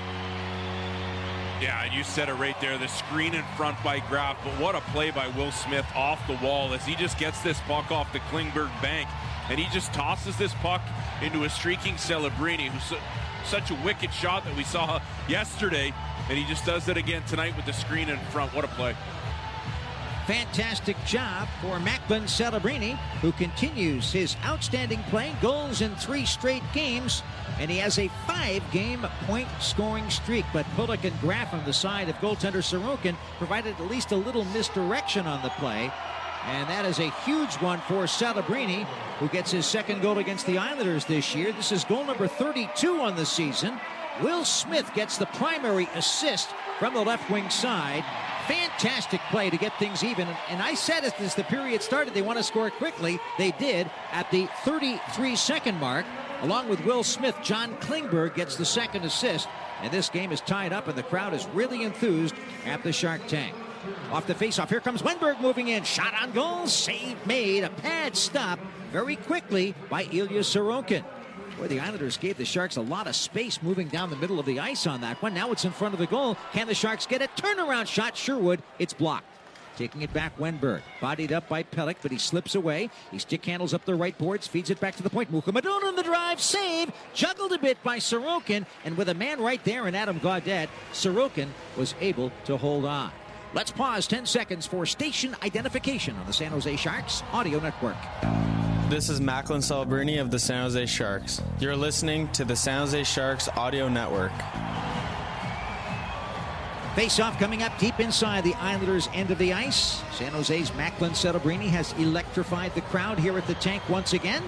Yeah, you said it right there, the screen in front by Graff, but what a play by Will Smith off the wall as he just gets this puck off the Klingberg bank, and he just tosses this puck into a streaking Celebrini, who's su such a wicked shot that we saw yesterday, and he just does it again tonight with the screen in front. What a play. Fantastic job for Macklin Celebrini, who continues his outstanding play, goals in three straight games, and he has a five-game point-scoring streak. But Pulick and Graff on the side of goaltender Sorokin provided at least a little misdirection on the play, and that is a huge one for Celebrini, who gets his second goal against the Islanders this year. This is goal number thirty-two on the season. Will Smith gets the primary assist from the left wing side. Fantastic play to get things even. And I said as the period started, they want to score quickly. They did at the thirty-three second mark. Along with Will Smith, John Klingberg gets the second assist. And this game is tied up, and the crowd is really enthused at the Shark Tank. Off the faceoff, here comes Wenberg moving in. Shot on goal, save made. A pad stop very quickly by Ilya Sorokin. Boy, the Islanders gave the Sharks a lot of space moving down the middle of the ice on that one. Now it's in front of the goal. Can the Sharks get a turnaround shot? Sherwood, it's blocked. Taking it back, Wenberg. Bodied up by Pelech, but he slips away. He stick handles up the right boards, feeds it back to the point. Mukhamadoun on the drive, save. Juggled a bit by Sorokin, and with a man right there in Adam Gaudette, Sorokin was able to hold on. Let's pause ten seconds for station identification on the San Jose Sharks Audio Network. This is Macklin Celebrini of the San Jose Sharks. You're listening to the San Jose Sharks Audio Network. Face-off coming up deep inside the Islanders' end of the ice. San Jose's Macklin Celebrini has electrified the crowd here at the tank once again,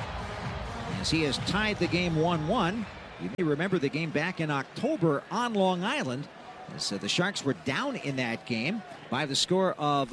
as he has tied the game one one. You may remember the game back in October on Long Island. So the Sharks were down in that game by the score of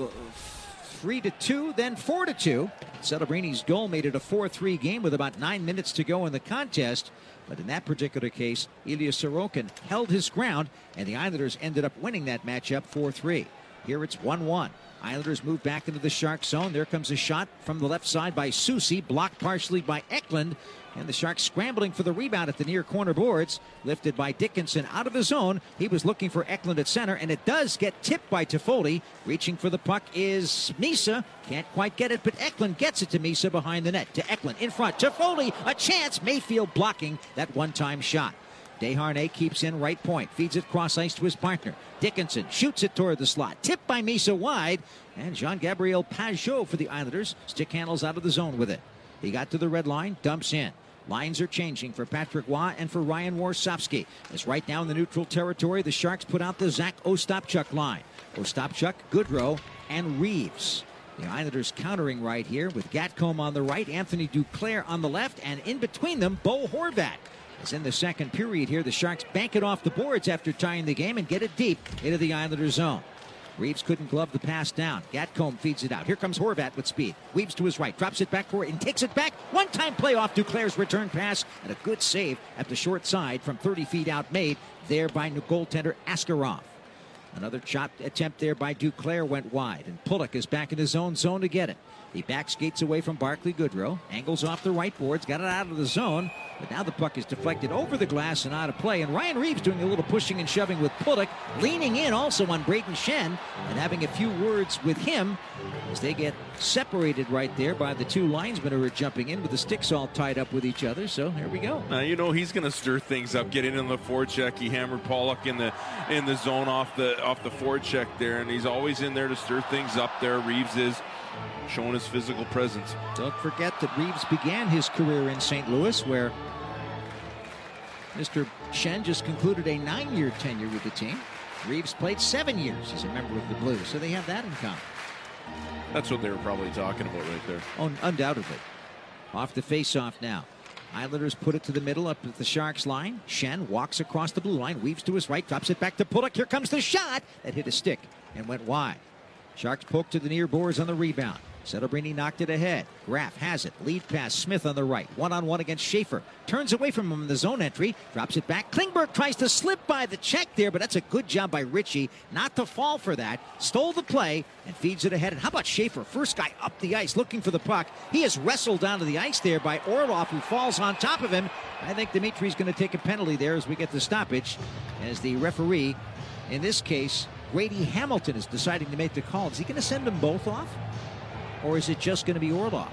three to two, then four to two. Celebrini's goal made it a four three game with about nine minutes to go in the contest. But in that particular case, Ilya Sorokin held his ground, and the Islanders ended up winning that matchup four three. Here it's one one. Islanders move back into the Shark zone. There comes a shot from the left side by Soucy, blocked partially by Eklund. And the Sharks scrambling for the rebound at the near corner boards. Lifted by Dickinson out of the zone. He was looking for Eklund at center, and it does get tipped by Toffoli. Reaching for the puck is Misa. Can't quite get it, but Eklund gets it to Misa behind the net. To Eklund in front. Toffoli, a chance. Mayfield blocking that one-time shot. Desharnais keeps in right point. Feeds it cross ice to his partner. Dickinson shoots it toward the slot. Tipped by Misa wide. And Jean-Gabriel Pageau for the Islanders. Stick handles out of the zone with it. He got to the red line. Dumps in. Lines are changing for Patrick Waugh and for Ryan Warsofsky. As right now in the neutral territory, the Sharks put out the Zach Ostapchuk line. Ostapchuk, Goodrow, and Reeves. The Islanders countering right here with Gatcomb on the right, Anthony Duclair on the left, and in between them, Bo Horvat. As in the second period here, the Sharks bank it off the boards after tying the game and get it deep into the Islanders' zone. Reeves couldn't glove the pass down. Gatcomb feeds it out. Here comes Horvat with speed. Weaves to his right. Drops it back for it and takes it back. One-time play off Duclair's return pass. And a good save at the short side from thirty feet out made there by goaltender Askarov. Another shot attempt there by Duclair went wide. And Pulock is back in his own zone to get it. He back skates away from Barclay Goodrow. Angles off the right boards. Got it out of the zone. But now the puck is deflected over the glass and out of play. And Ryan Reeves doing a little pushing and shoving with Pulock. Leaning in also on Braden Shen. And having a few words with him as they get separated right there by the two linesmen who are jumping in with the sticks all tied up with each other. So here we go. Now, you know, he's going to stir things up. Get in on the forecheck. He hammered Pulock in the in the zone off the, off the forecheck there. And he's always in there to stir things up there. Reeves is showing his physical presence. Don't forget that Reeves began his career in Saint Louis, where Mister Shen just concluded a nine-year tenure with the team. Reeves played seven years as a member of the Blues, so they have that in common. That's what they were probably talking about right there. Oh, undoubtedly. Off the face-off now. Islanders put it to the middle up at the Sharks line. Shen walks across the blue line, weaves to his right, drops it back to Pulock. Here comes the shot that hit a stick and went wide. Sharks poke to the near boards on the rebound. Celebrini knocked it ahead. Graff has it. Lead pass. Smith on the right. One-on-one against Schaefer. Turns away from him in the zone entry. Drops it back. Klingberg tries to slip by the check there, but that's a good job by Ritchie not to fall for that. Stole the play and feeds it ahead. And how about Schaefer? First guy up the ice looking for the puck. He is wrestled down to the ice there by Orlov, who falls on top of him. I think Dimitri's going to take a penalty there as we get the stoppage, as the referee, in this case, Grady Hamilton, is deciding to make the call. Is he going to send them both off? Or is it just going to be Orlov?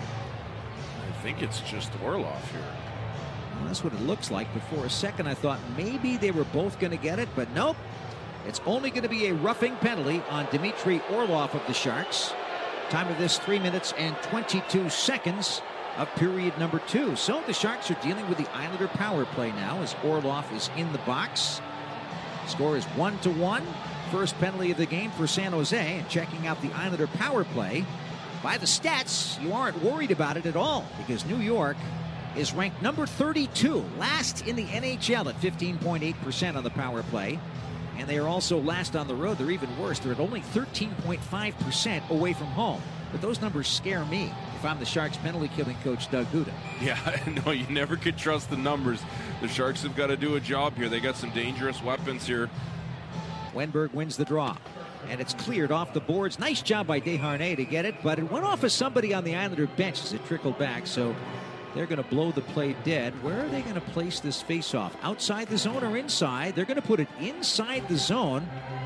I think it's just Orlov here. Well, that's what it looks like. But for a second, I thought maybe they were both going to get it. But nope. It's only going to be a roughing penalty on Dmitry Orlov of the Sharks. Time of this, three minutes and twenty-two seconds of period number two. So the Sharks are dealing with the Islander power play now as Orlov is in the box. Score is one to one. First penalty of the game for San Jose. And checking out the Islander power play, by the stats, you aren't worried about it at all, because New York is ranked number thirty-two, last in the N H L at fifteen point eight percent on the power play. And they are also last on the road. They're even worse. They're at only thirteen point five percent away from home. But those numbers scare me if I'm the Sharks penalty killing coach Doug Huda. Yeah, no, you never could trust the numbers. The Sharks have got to do a job here. They got some dangerous weapons here. Wenberg wins the draw. And it's cleared off the boards. Nice job by Desharnais to get it, but it went off of somebody on the Islander bench as it trickled back. So they're going to blow the play dead. Where are they going to place this face-off? Outside the zone or inside? They're going to put it inside the zone.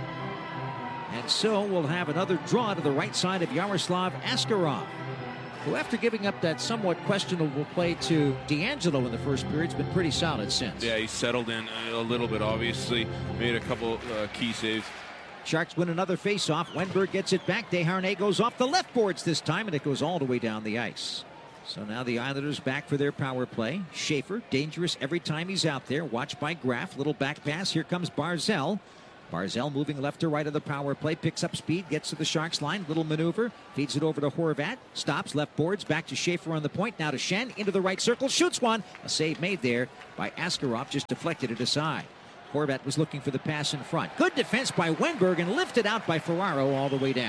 And so we'll have another draw to the right side of Yaroslav Askarov, who, after giving up that somewhat questionable play to D'Angelo in the first period, has been pretty solid since. Yeah, he's settled in a little bit, obviously. Made a couple uh, key saves. Sharks win another face-off. Wenberg gets it back. Desharnais goes off the left boards this time, and it goes all the way down the ice. So now the Islanders back for their power play. Schaefer, dangerous every time he's out there. Watched by Graf. Little back pass. Here comes Barzal. Barzal moving left to right of the power play. Picks up speed. Gets to the Sharks line. Little maneuver. Feeds it over to Horvat. Stops. Left boards. Back to Schaefer on the point. Now to Schenn. Into the right circle. Shoots one. A save made there by Askarov. Just deflected it aside. Horvat was looking for the pass in front. Good defense by Wenberg and lifted out by Ferraro all the way down.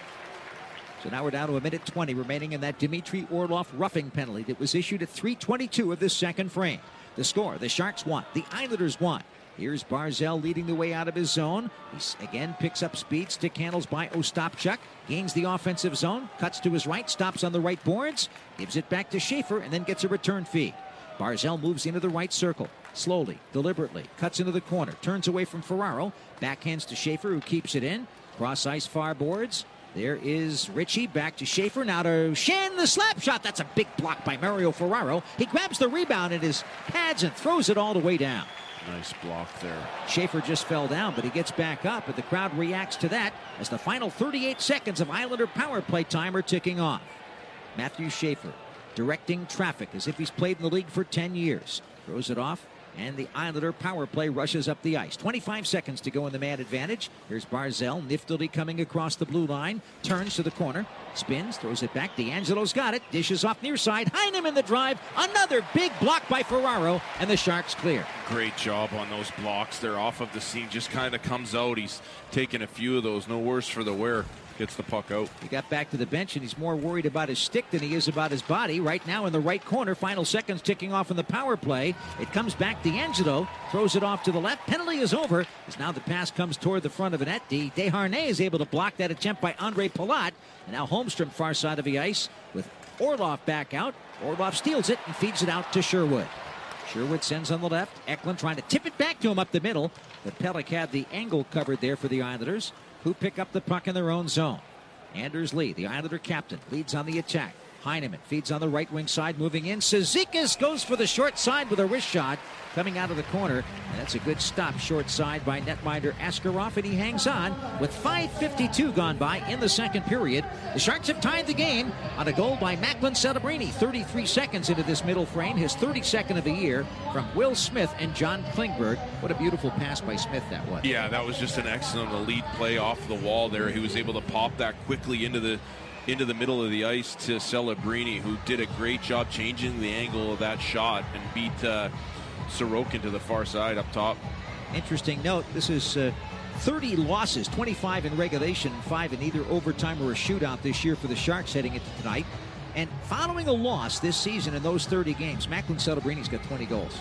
So now we're down to a minute twenty remaining in that Dmitry Orlov roughing penalty that was issued at three twenty-two of this second frame. The score, the Sharks won. The Islanders won. Here's Barzal leading the way out of his zone. He again picks up speed. Stick handles by Ostapchuk. Gains the offensive zone. Cuts to his right. Stops on the right boards. Gives it back to Schaefer and then gets a return feed. Barzal moves into the right circle. Slowly, deliberately, cuts into the corner. Turns away from Ferraro. Backhands to Schaefer, who keeps it in. Cross ice far boards. There is Ritchie. Back to Schaefer. Now to Schenn. The slap shot. That's a big block by Mario Ferraro. He grabs the rebound in his pads and throws it all the way down. Nice block there. Schaefer just fell down, but he gets back up, and the crowd reacts to that as the final thirty-eight seconds of Islander power play time are ticking off. Matthew Schaefer directing traffic as if he's played in the league for ten years. Throws it off, and the Islander power play rushes up the ice. twenty-five seconds to go in the man advantage. Here's Barzal, niftily coming across the blue line. Turns to the corner, spins, throws it back. D'Angelo's got it, dishes off near side. Heinem in the drive. Another big block by Ferraro, and the Sharks clear. Great job on those blocks. They're off of the scene, just kind of comes out. He's taking a few of those. No worse for the wear. Gets the puck out. He got back to the bench, and he's more worried about his stick than he is about his body. Right now in the right corner, final seconds ticking off in the power play. It comes back. D'Angelo throws it off to the left. Penalty is over as now the pass comes toward the front of the net. De Desharnais is able to block that attempt by Andre Palat. And now Holmstrom far side of the ice with Orlov back out. Orlov steals it and feeds it out to Sherwood. Sherwood sends on the left. Eklund trying to tip it back to him up the middle. But Pelech had the angle covered there for the Islanders, who pick up the puck in their own zone. Anders Lee, the Islander captain, leads on the attack. Heineman feeds on the right wing side, moving in. Cizikas goes for the short side with a wrist shot coming out of the corner. And that's a good stop short side by netminder Askarov, and he hangs on with five fifty-two gone by in the second period. The Sharks have tied the game on a goal by Macklin Celebrini. thirty-three seconds into this middle frame, his thirty-second of the year from Will Smith and John Klingberg. What a beautiful pass by Smith that was. Yeah, that was just an excellent elite play off the wall there. He was able to pop that quickly into the into the middle of the ice to Celebrini, who did a great job changing the angle of that shot and beat uh, Sorokin to the far side up top. Interesting note, this is uh, thirty losses, twenty-five in regulation, five in either overtime or a shootout this year for the Sharks heading into tonight. And following a loss this season in those thirty games, Macklin Celebrini's got twenty goals.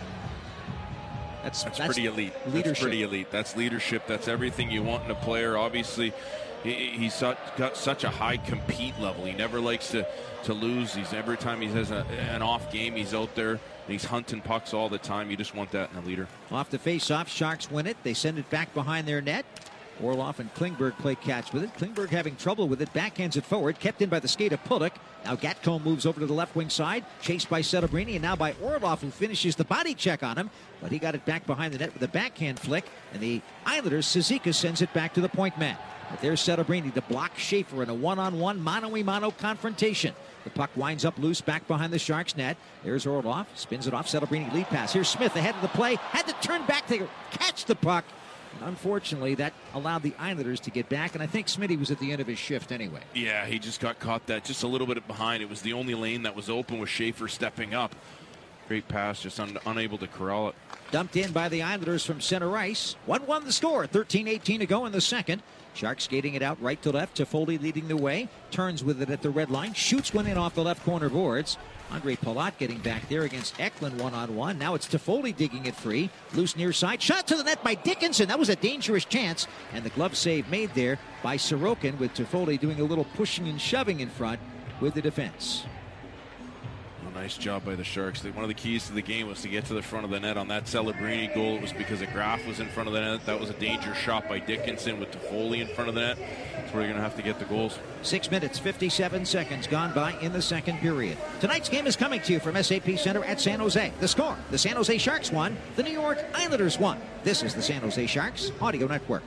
That's, that's, that's pretty elite. Leadership. That's pretty elite. That's leadership. That's everything you want in a player. Obviously, he, he's such, got such a high compete level. He never likes to, to lose. He's every time he has a, an off game, he's out there. He's hunting pucks all the time. You just want that in a leader. Off the face-off, Sharks win it. They send it back behind their net. Orlov and Klingberg play catch with it. Klingberg having trouble with it. Backhands it forward. Kept in by the skate of Pulick. Now Gatcomb moves over to the left wing side. Chased by Celebrini and now by Orlov, who finishes the body check on him. But he got it back behind the net with a backhand flick. And the Islanders, Cizikas sends it back to the point man. But there's Celebrini to block Schaefer in a one-on-one mano-a-mano confrontation. The puck winds up loose back behind the Sharks net. There's Orlov. Spins it off. Celebrini lead pass. Here's Smith ahead of the play. Had to turn back to catch the puck. Unfortunately, that allowed the Islanders to get back, and I think Smitty was at the end of his shift anyway. Yeah, he just got caught that just a little bit behind. It was the only lane that was open with Schaefer stepping up. Great pass, just un unable to corral it. Dumped in by the Islanders from center ice. one one the score. thirteen eighteen to go in the second. Sharks skating it out right to left. Toffoli leading the way. Turns with it at the red line. Shoots one in off the left corner boards. Andre Palat getting back there against Eklund one-on-one. Now it's Toffoli digging it free. Loose near side. Shot to the net by Dickinson. That was a dangerous chance. And the glove save made there by Sorokin, with Toffoli doing a little pushing and shoving in front with the defense. Nice job by the Sharks. One of the keys to the game was to get to the front of the net. On that Celebrini goal, it was because a Graf was in front of the net. That was a dangerous shot by Dickinson with Toffoli in front of the net. That's where you're going to have to get the goals. Six minutes, fifty-seven seconds gone by in the second period. Tonight's game is coming to you from S A P Center at San Jose. The score, the San Jose Sharks won, the New York Islanders won. This is the San Jose Sharks Audio Network.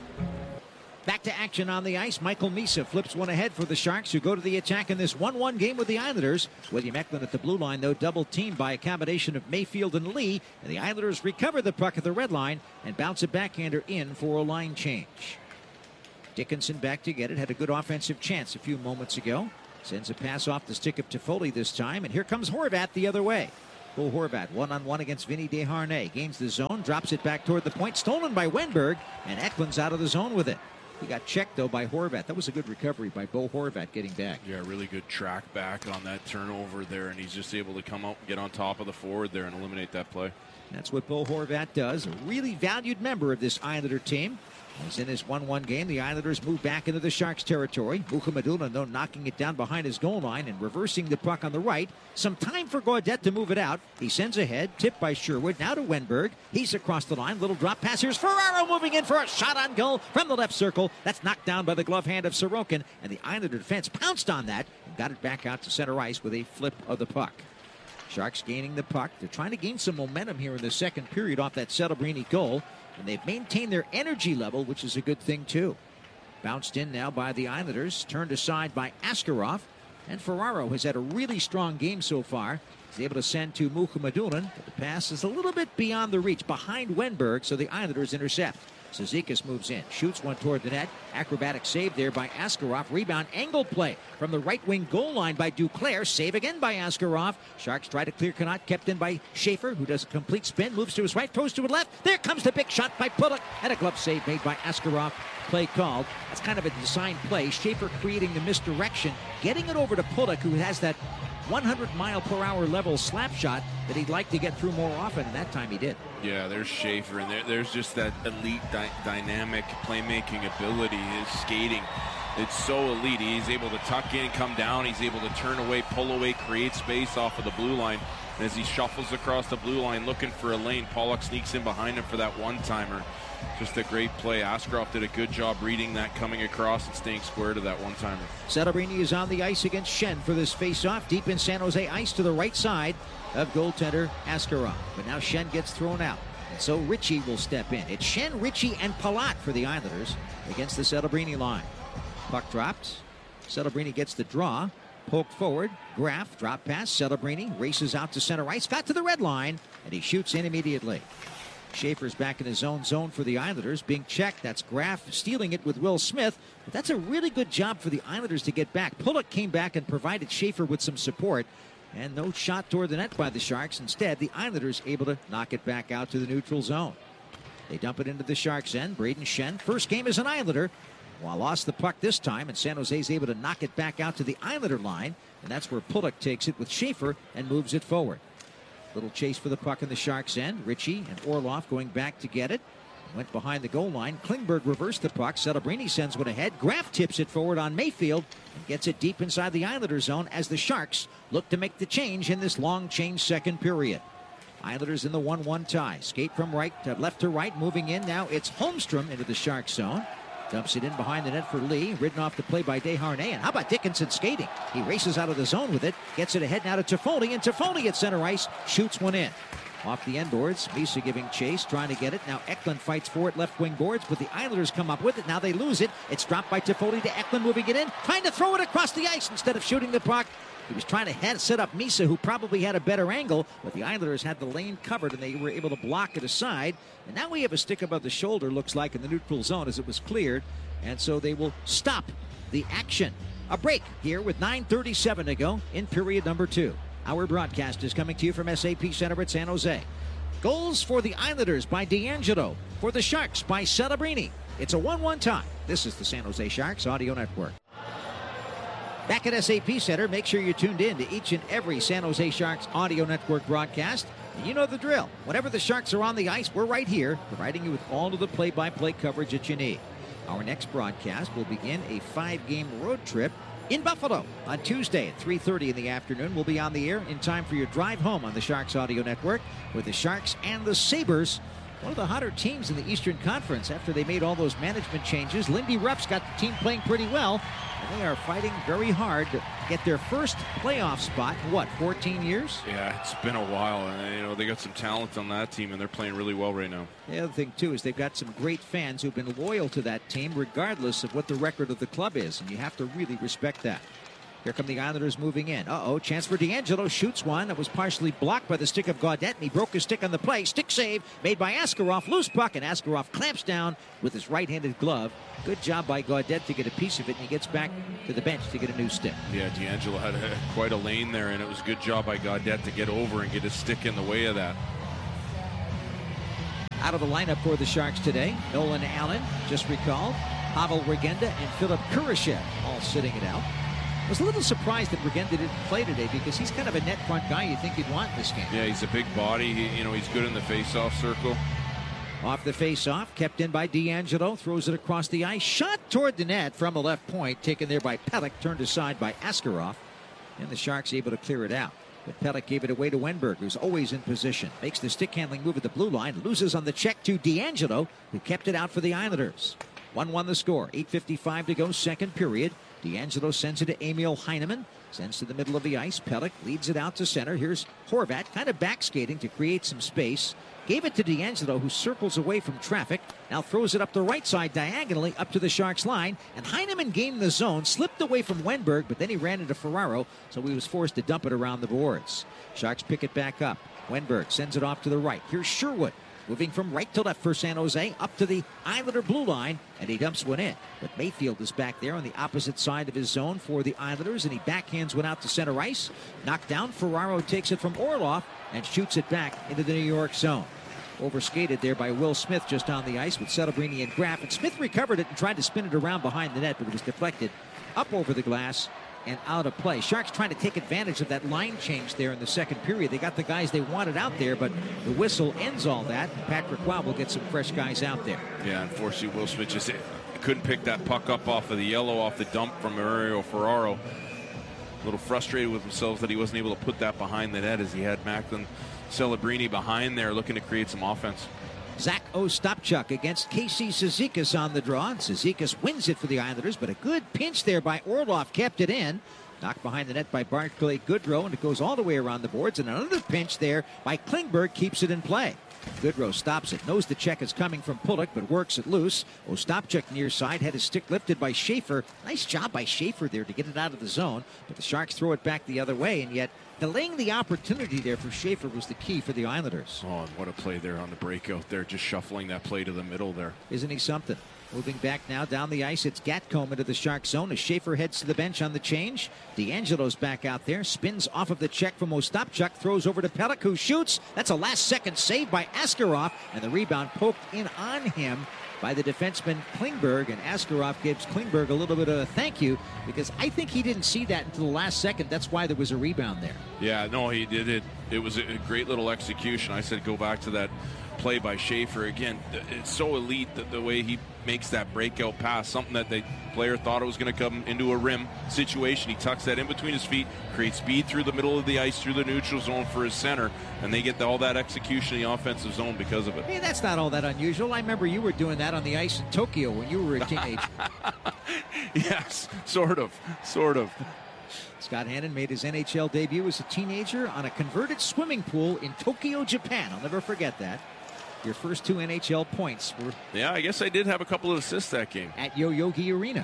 Back to action on the ice. Michael Misa flips one ahead for the Sharks, who go to the attack in this one one game with the Islanders. William Eklund at the blue line, though, double teamed by a combination of Mayfield and Lee. And the Islanders recover the puck at the red line and bounce a backhander in for a line change. Dickinson back to get it. Had a good offensive chance a few moments ago. Sends a pass off the stick of Toffoli this time. And here comes Horvat the other way. Bo Horvat one-on-one against Vinny Desharnais. Gains the zone, drops it back toward the point. Stolen by Wenberg, and Eklund's out of the zone with it. He got checked, though, by Horvat. That was a good recovery by Bo Horvat getting back. Yeah, really good track back on that turnover there, and he's just able to come out and get on top of the forward there and eliminate that play. That's what Bo Horvat does. A really valued member of this Islander team. As in this one one game, the Islanders move back into the Sharks' territory. Mukhamadullin, though, knocking it down behind his goal line and reversing the puck on the right. Some time for Gaudette to move it out. He sends ahead, tipped by Sherwood. Now to Wenberg. He's across the line. Little drop pass. Here's Ferraro moving in for a shot on goal from the left circle. That's knocked down by the glove hand of Sorokin. And the Islander defense pounced on that and got it back out to center ice with a flip of the puck. Sharks gaining the puck. They're trying to gain some momentum here in the second period off that Celebrini goal. And they've maintained their energy level, which is a good thing, too. Bounced in now by the Islanders. Turned aside by Askarov. And Ferraro has had a really strong game so far. He's able to send to Mukhamadullin. But the pass is a little bit beyond the reach, behind Wenberg, so the Islanders intercept. Cizikas moves in, shoots one toward the net. Acrobatic save there by Askarov. Rebound, angle play from the right wing goal line by Duclair. Save again by Askarov. Sharks try to clear Connaught, kept in by Schaefer, who does a complete spin, moves to his right, throws to his left. There comes the big shot by Pulock, and a glove save made by Askarov. Play called. That's kind of a design play. Schaefer creating the misdirection, getting it over to Pulock, who has that one hundred mile per hour level slap shot that he'd like to get through more often, and that time he did. Yeah, there's Schaefer, and there, there's just that elite dy- dynamic playmaking ability. His skating, it's so elite. He's able to tuck in, come down. He's able to turn away, pull away, create space off of the blue line. And as he shuffles across the blue line looking for a lane, Pulock sneaks in behind him for that one-timer. Just a great play. Askarov did a good job reading that, coming across and staying square to that one-timer. Celebrini is on the ice against Schenn for this face-off. Deep in San Jose ice to the right side of goaltender Askarov. But now Schenn gets thrown out. And so Ritchie will step in. It's Schenn, Ritchie, and Palat for the Islanders against the Celebrini line. Puck dropped. Celebrini gets the draw. Poked forward. Graf, drop pass. Celebrini races out to center ice. Got to the red line. And he shoots in immediately. Schaefer's back in his own zone for the Islanders. Being checked. That's Graf stealing it with Will Smith. But that's a really good job for the Islanders to get back. Pulock came back and provided Schaefer with some support. And no shot toward the net by the Sharks. Instead, the Islanders able to knock it back out to the neutral zone. They dump it into the Sharks' end. Braden Schenn, first game as an Islander. Well, lost the puck this time, and San Jose is able to knock it back out to the Islander line. And that's where Pulock takes it with Schaefer and moves it forward. Little chase for the puck in the Sharks' end. Ritchie and Orlov going back to get it. Went behind the goal line. Klingberg reversed the puck. Celebrini sends one ahead. Graf tips it forward on Mayfield and gets it deep inside the Islander zone as the Sharks look to make the change in this long change second period. Islanders in the one one tie. Skate from right to left to right. Moving in now. It's Holmstrom into the Sharks zone. Dumps it in behind the net for Lee. Ridden off the play by Desharnais. And how about Dickinson skating? He races out of the zone with it. Gets it ahead now to Toffoli. And Toffoli at center ice shoots one in. Off the end boards. Misa giving chase. Trying to get it. Now Eklund fights for it. Left wing boards. But the Islanders come up with it. Now they lose it. It's dropped by Toffoli to Eklund. Moving it in. Trying to throw it across the ice instead of shooting the puck. He was trying to head, set up Misa, who probably had a better angle, but the Islanders had the lane covered, and they were able to block it aside. And now we have a stick above the shoulder, looks like, in the neutral zone as it was cleared. And so they will stop the action. A break here with nine thirty-seven to go in period number two. Our broadcast is coming to you from S A P Center at San Jose. Goals for the Islanders by D'Angelo. For the Sharks by Celebrini. It's a one one tie. This is the San Jose Sharks Audio Network. Back at S A P Center, make sure you're tuned in to each and every San Jose Sharks Audio Network broadcast. And you know the drill. Whenever the Sharks are on the ice, we're right here, providing you with all of the play-by-play coverage that you need. Our next broadcast will begin a five-game road trip in Buffalo on Tuesday at three thirty in the afternoon. We'll be on the air in time for your drive home on the Sharks Audio Network with the Sharks and the Sabres. One of the hotter teams in the Eastern Conference after they made all those management changes. Lindy Rupp's got the team playing pretty well, and they are fighting very hard to get their first playoff spot in, what, fourteen years? Yeah, it's been a while, and you know they got some talent on that team, and they're playing really well right now. The other thing, too, is they've got some great fans who've been loyal to that team regardless of what the record of the club is, and you have to really respect that. Here come the Islanders moving in. Uh-oh, chance for D'Angelo. Shoots one that was partially blocked by the stick of Gaudette, and he broke his stick on the play. Stick save made by Askarov. Loose puck, and Askarov clamps down with his right-handed glove. Good job by Gaudette to get a piece of it, and he gets back to the bench to get a new stick. Yeah, D'Angelo had a, quite a lane there, and it was a good job by Gaudette to get over and get his stick in the way of that. Out of the lineup for the Sharks today, Nolan Allen, just recalled, Pavel Regenda, and Philip Kurashev all sitting it out. I was a little surprised that Regenda didn't play today because he's kind of a net front guy you think you'd want in this game. Yeah, he's a big body. He, you know, he's good in the face-off circle. Off the face-off, kept in by D'Angelo, throws it across the ice, shot toward the net from the left point, taken there by Pelech, turned aside by Askarov, and the Sharks able to clear it out. But Pelech gave it away to Wenberg, who's always in position. Makes the stick-handling move at the blue line, loses on the check to D'Angelo, who kept it out for the Islanders. one one the score, eight fifty-five to go, second period. D'Angelo sends it to Emil Heineman. Sends to the middle of the ice. Pelech leads it out to center. Here's Horvat, kind of back skating to create some space. Gave it to D'Angelo, who circles away from traffic. Now throws it up the right side diagonally up to the Sharks line. And Heineman gained the zone, slipped away from Wenberg, but then he ran into Ferraro, so he was forced to dump it around the boards. Sharks pick it back up. Wenberg sends it off to the right. Here's Sherwood. Moving from right to left for San Jose, up to the Islander blue line, and he dumps one in. But Mayfield is back there on the opposite side of his zone for the Islanders, and he backhands one out to center ice. Knocked down, Ferraro takes it from Orlov and shoots it back into the New York zone. Overskated there by Will Smith just on the ice with Celebrini and Graf. And Smith recovered it and tried to spin it around behind the net, but it was deflected up over the glass and out of play. Sharks trying to take advantage of that line change there in the second period. They got the guys they wanted out there, but the whistle ends all that. Patrick Roy will get some fresh guys out there. Yeah, unfortunately, Will Smith just couldn't pick that puck up off of the yellow, off the dump from Mario Ferraro. A little frustrated with himself that he wasn't able to put that behind the net as he had Macklin Celebrini behind there looking to create some offense. Zach Ostapchuk against Casey Cizikas on the draw. Cizikas wins it for the Islanders, but a good pinch there by Orlov kept it in. Knocked behind the net by Barclay Goodrow, and it goes all the way around the boards. And another pinch there by Klingberg keeps it in play. Goodrow stops it, knows the check is coming from Pulock, but works it loose. Ostapchuk near side, had his stick lifted by Schaefer. Nice job by Schaefer there to get it out of the zone, but the Sharks throw it back the other way, and yet delaying the opportunity there for Schaefer was the key for the Islanders. Oh, and what a play there on the breakout there, just shuffling that play to the middle there. Isn't he something? Moving back now down the ice, it's Gatcomb into the Shark zone as Schaefer heads to the bench on the change. D'Angelo's back out there, spins off of the check from Ostapchuk, throws over to Pelech, who shoots. That's a last-second save by Askarov, and the rebound poked in on him by the defenseman Klingberg, and Askarov gives Klingberg a little bit of a thank you because I think he didn't see that until the last second. That's why there was a rebound there. Yeah, no, he did it. It was a great little execution. I said go back to that play by Schaefer. Again, it's so elite that the way he makes that breakout pass, something that the player thought it was going to come into a rim situation. He tucks that in between his feet, creates speed through the middle of the ice, through the neutral zone for his center, and they get the, all that execution in the offensive zone because of it. Hey, that's not all that unusual. I remember you were doing that on the ice in Tokyo when you were a teenager. Yes, sort of, sort of. Scott Hannon made his N H L debut as a teenager on a converted swimming pool in Tokyo, Japan. I'll never forget that. Your first two N H L points were... Yeah, I guess I did have a couple of assists that game. At Yoyogi Arena.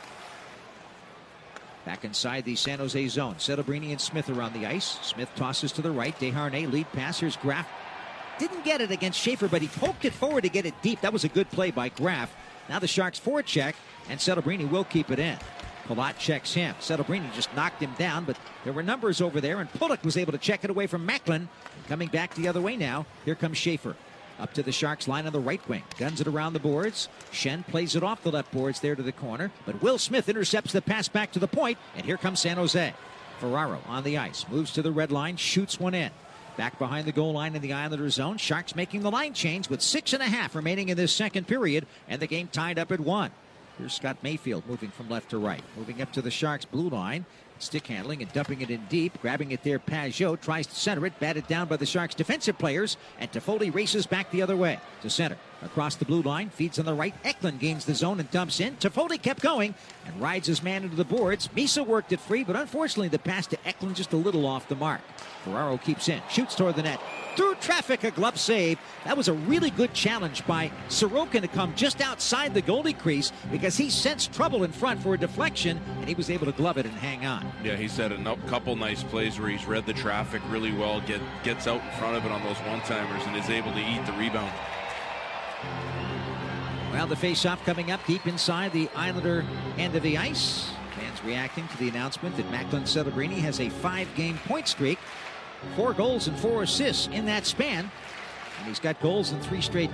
Back inside the San Jose zone. Celebrini and Smith are on the ice. Smith tosses to the right. Desharnais lead pass. Here's Graf. Didn't get it against Schaefer, but he poked it forward to get it deep. That was a good play by Graf. Now the Sharks forecheck, and Celebrini will keep it in. Palat checks him. Celebrini just knocked him down, but there were numbers over there, and Pulock was able to check it away from Macklin. Coming back the other way now, here comes Schaefer. Up to the Sharks line on the right wing. Guns it around the boards. Schenn plays it off the left boards there to the corner, but Will Smith intercepts the pass back to the point, and here comes San Jose. Ferraro on the ice. Moves to the red line, shoots one in. Back behind the goal line in the Islander zone. Sharks making the line change with six and a half remaining in this second period, and the game tied up at one. Here's Scott Mayfield moving from left to right. Moving up to the Sharks blue line. Stick handling and dumping it in deep. Grabbing it there, Pajot tries to center it. Batted down by the Sharks defensive players. And Toffoli races back the other way to center. Across the blue line. Feeds on the right. Eklund gains the zone and dumps in. Toffoli kept going and rides his man into the boards. Misa worked it free, but unfortunately the pass to Eklund just a little off the mark. Ferraro keeps in. Shoots toward the net. Through traffic, a glove save. That was a really good challenge by Sorokin to come just outside the goalie crease because he sensed trouble in front for a deflection, and he was able to glove it and hang on. Yeah, he's had a no- couple nice plays where he's read the traffic really well, get gets out in front of it on those one-timers, and is able to eat the rebound. Well, the face-off coming up deep inside the Islander end of the ice. Fans reacting to the announcement that Macklin Celebrini has a five-game point streak. Four goals and four assists in that span. And he's got goals in three straight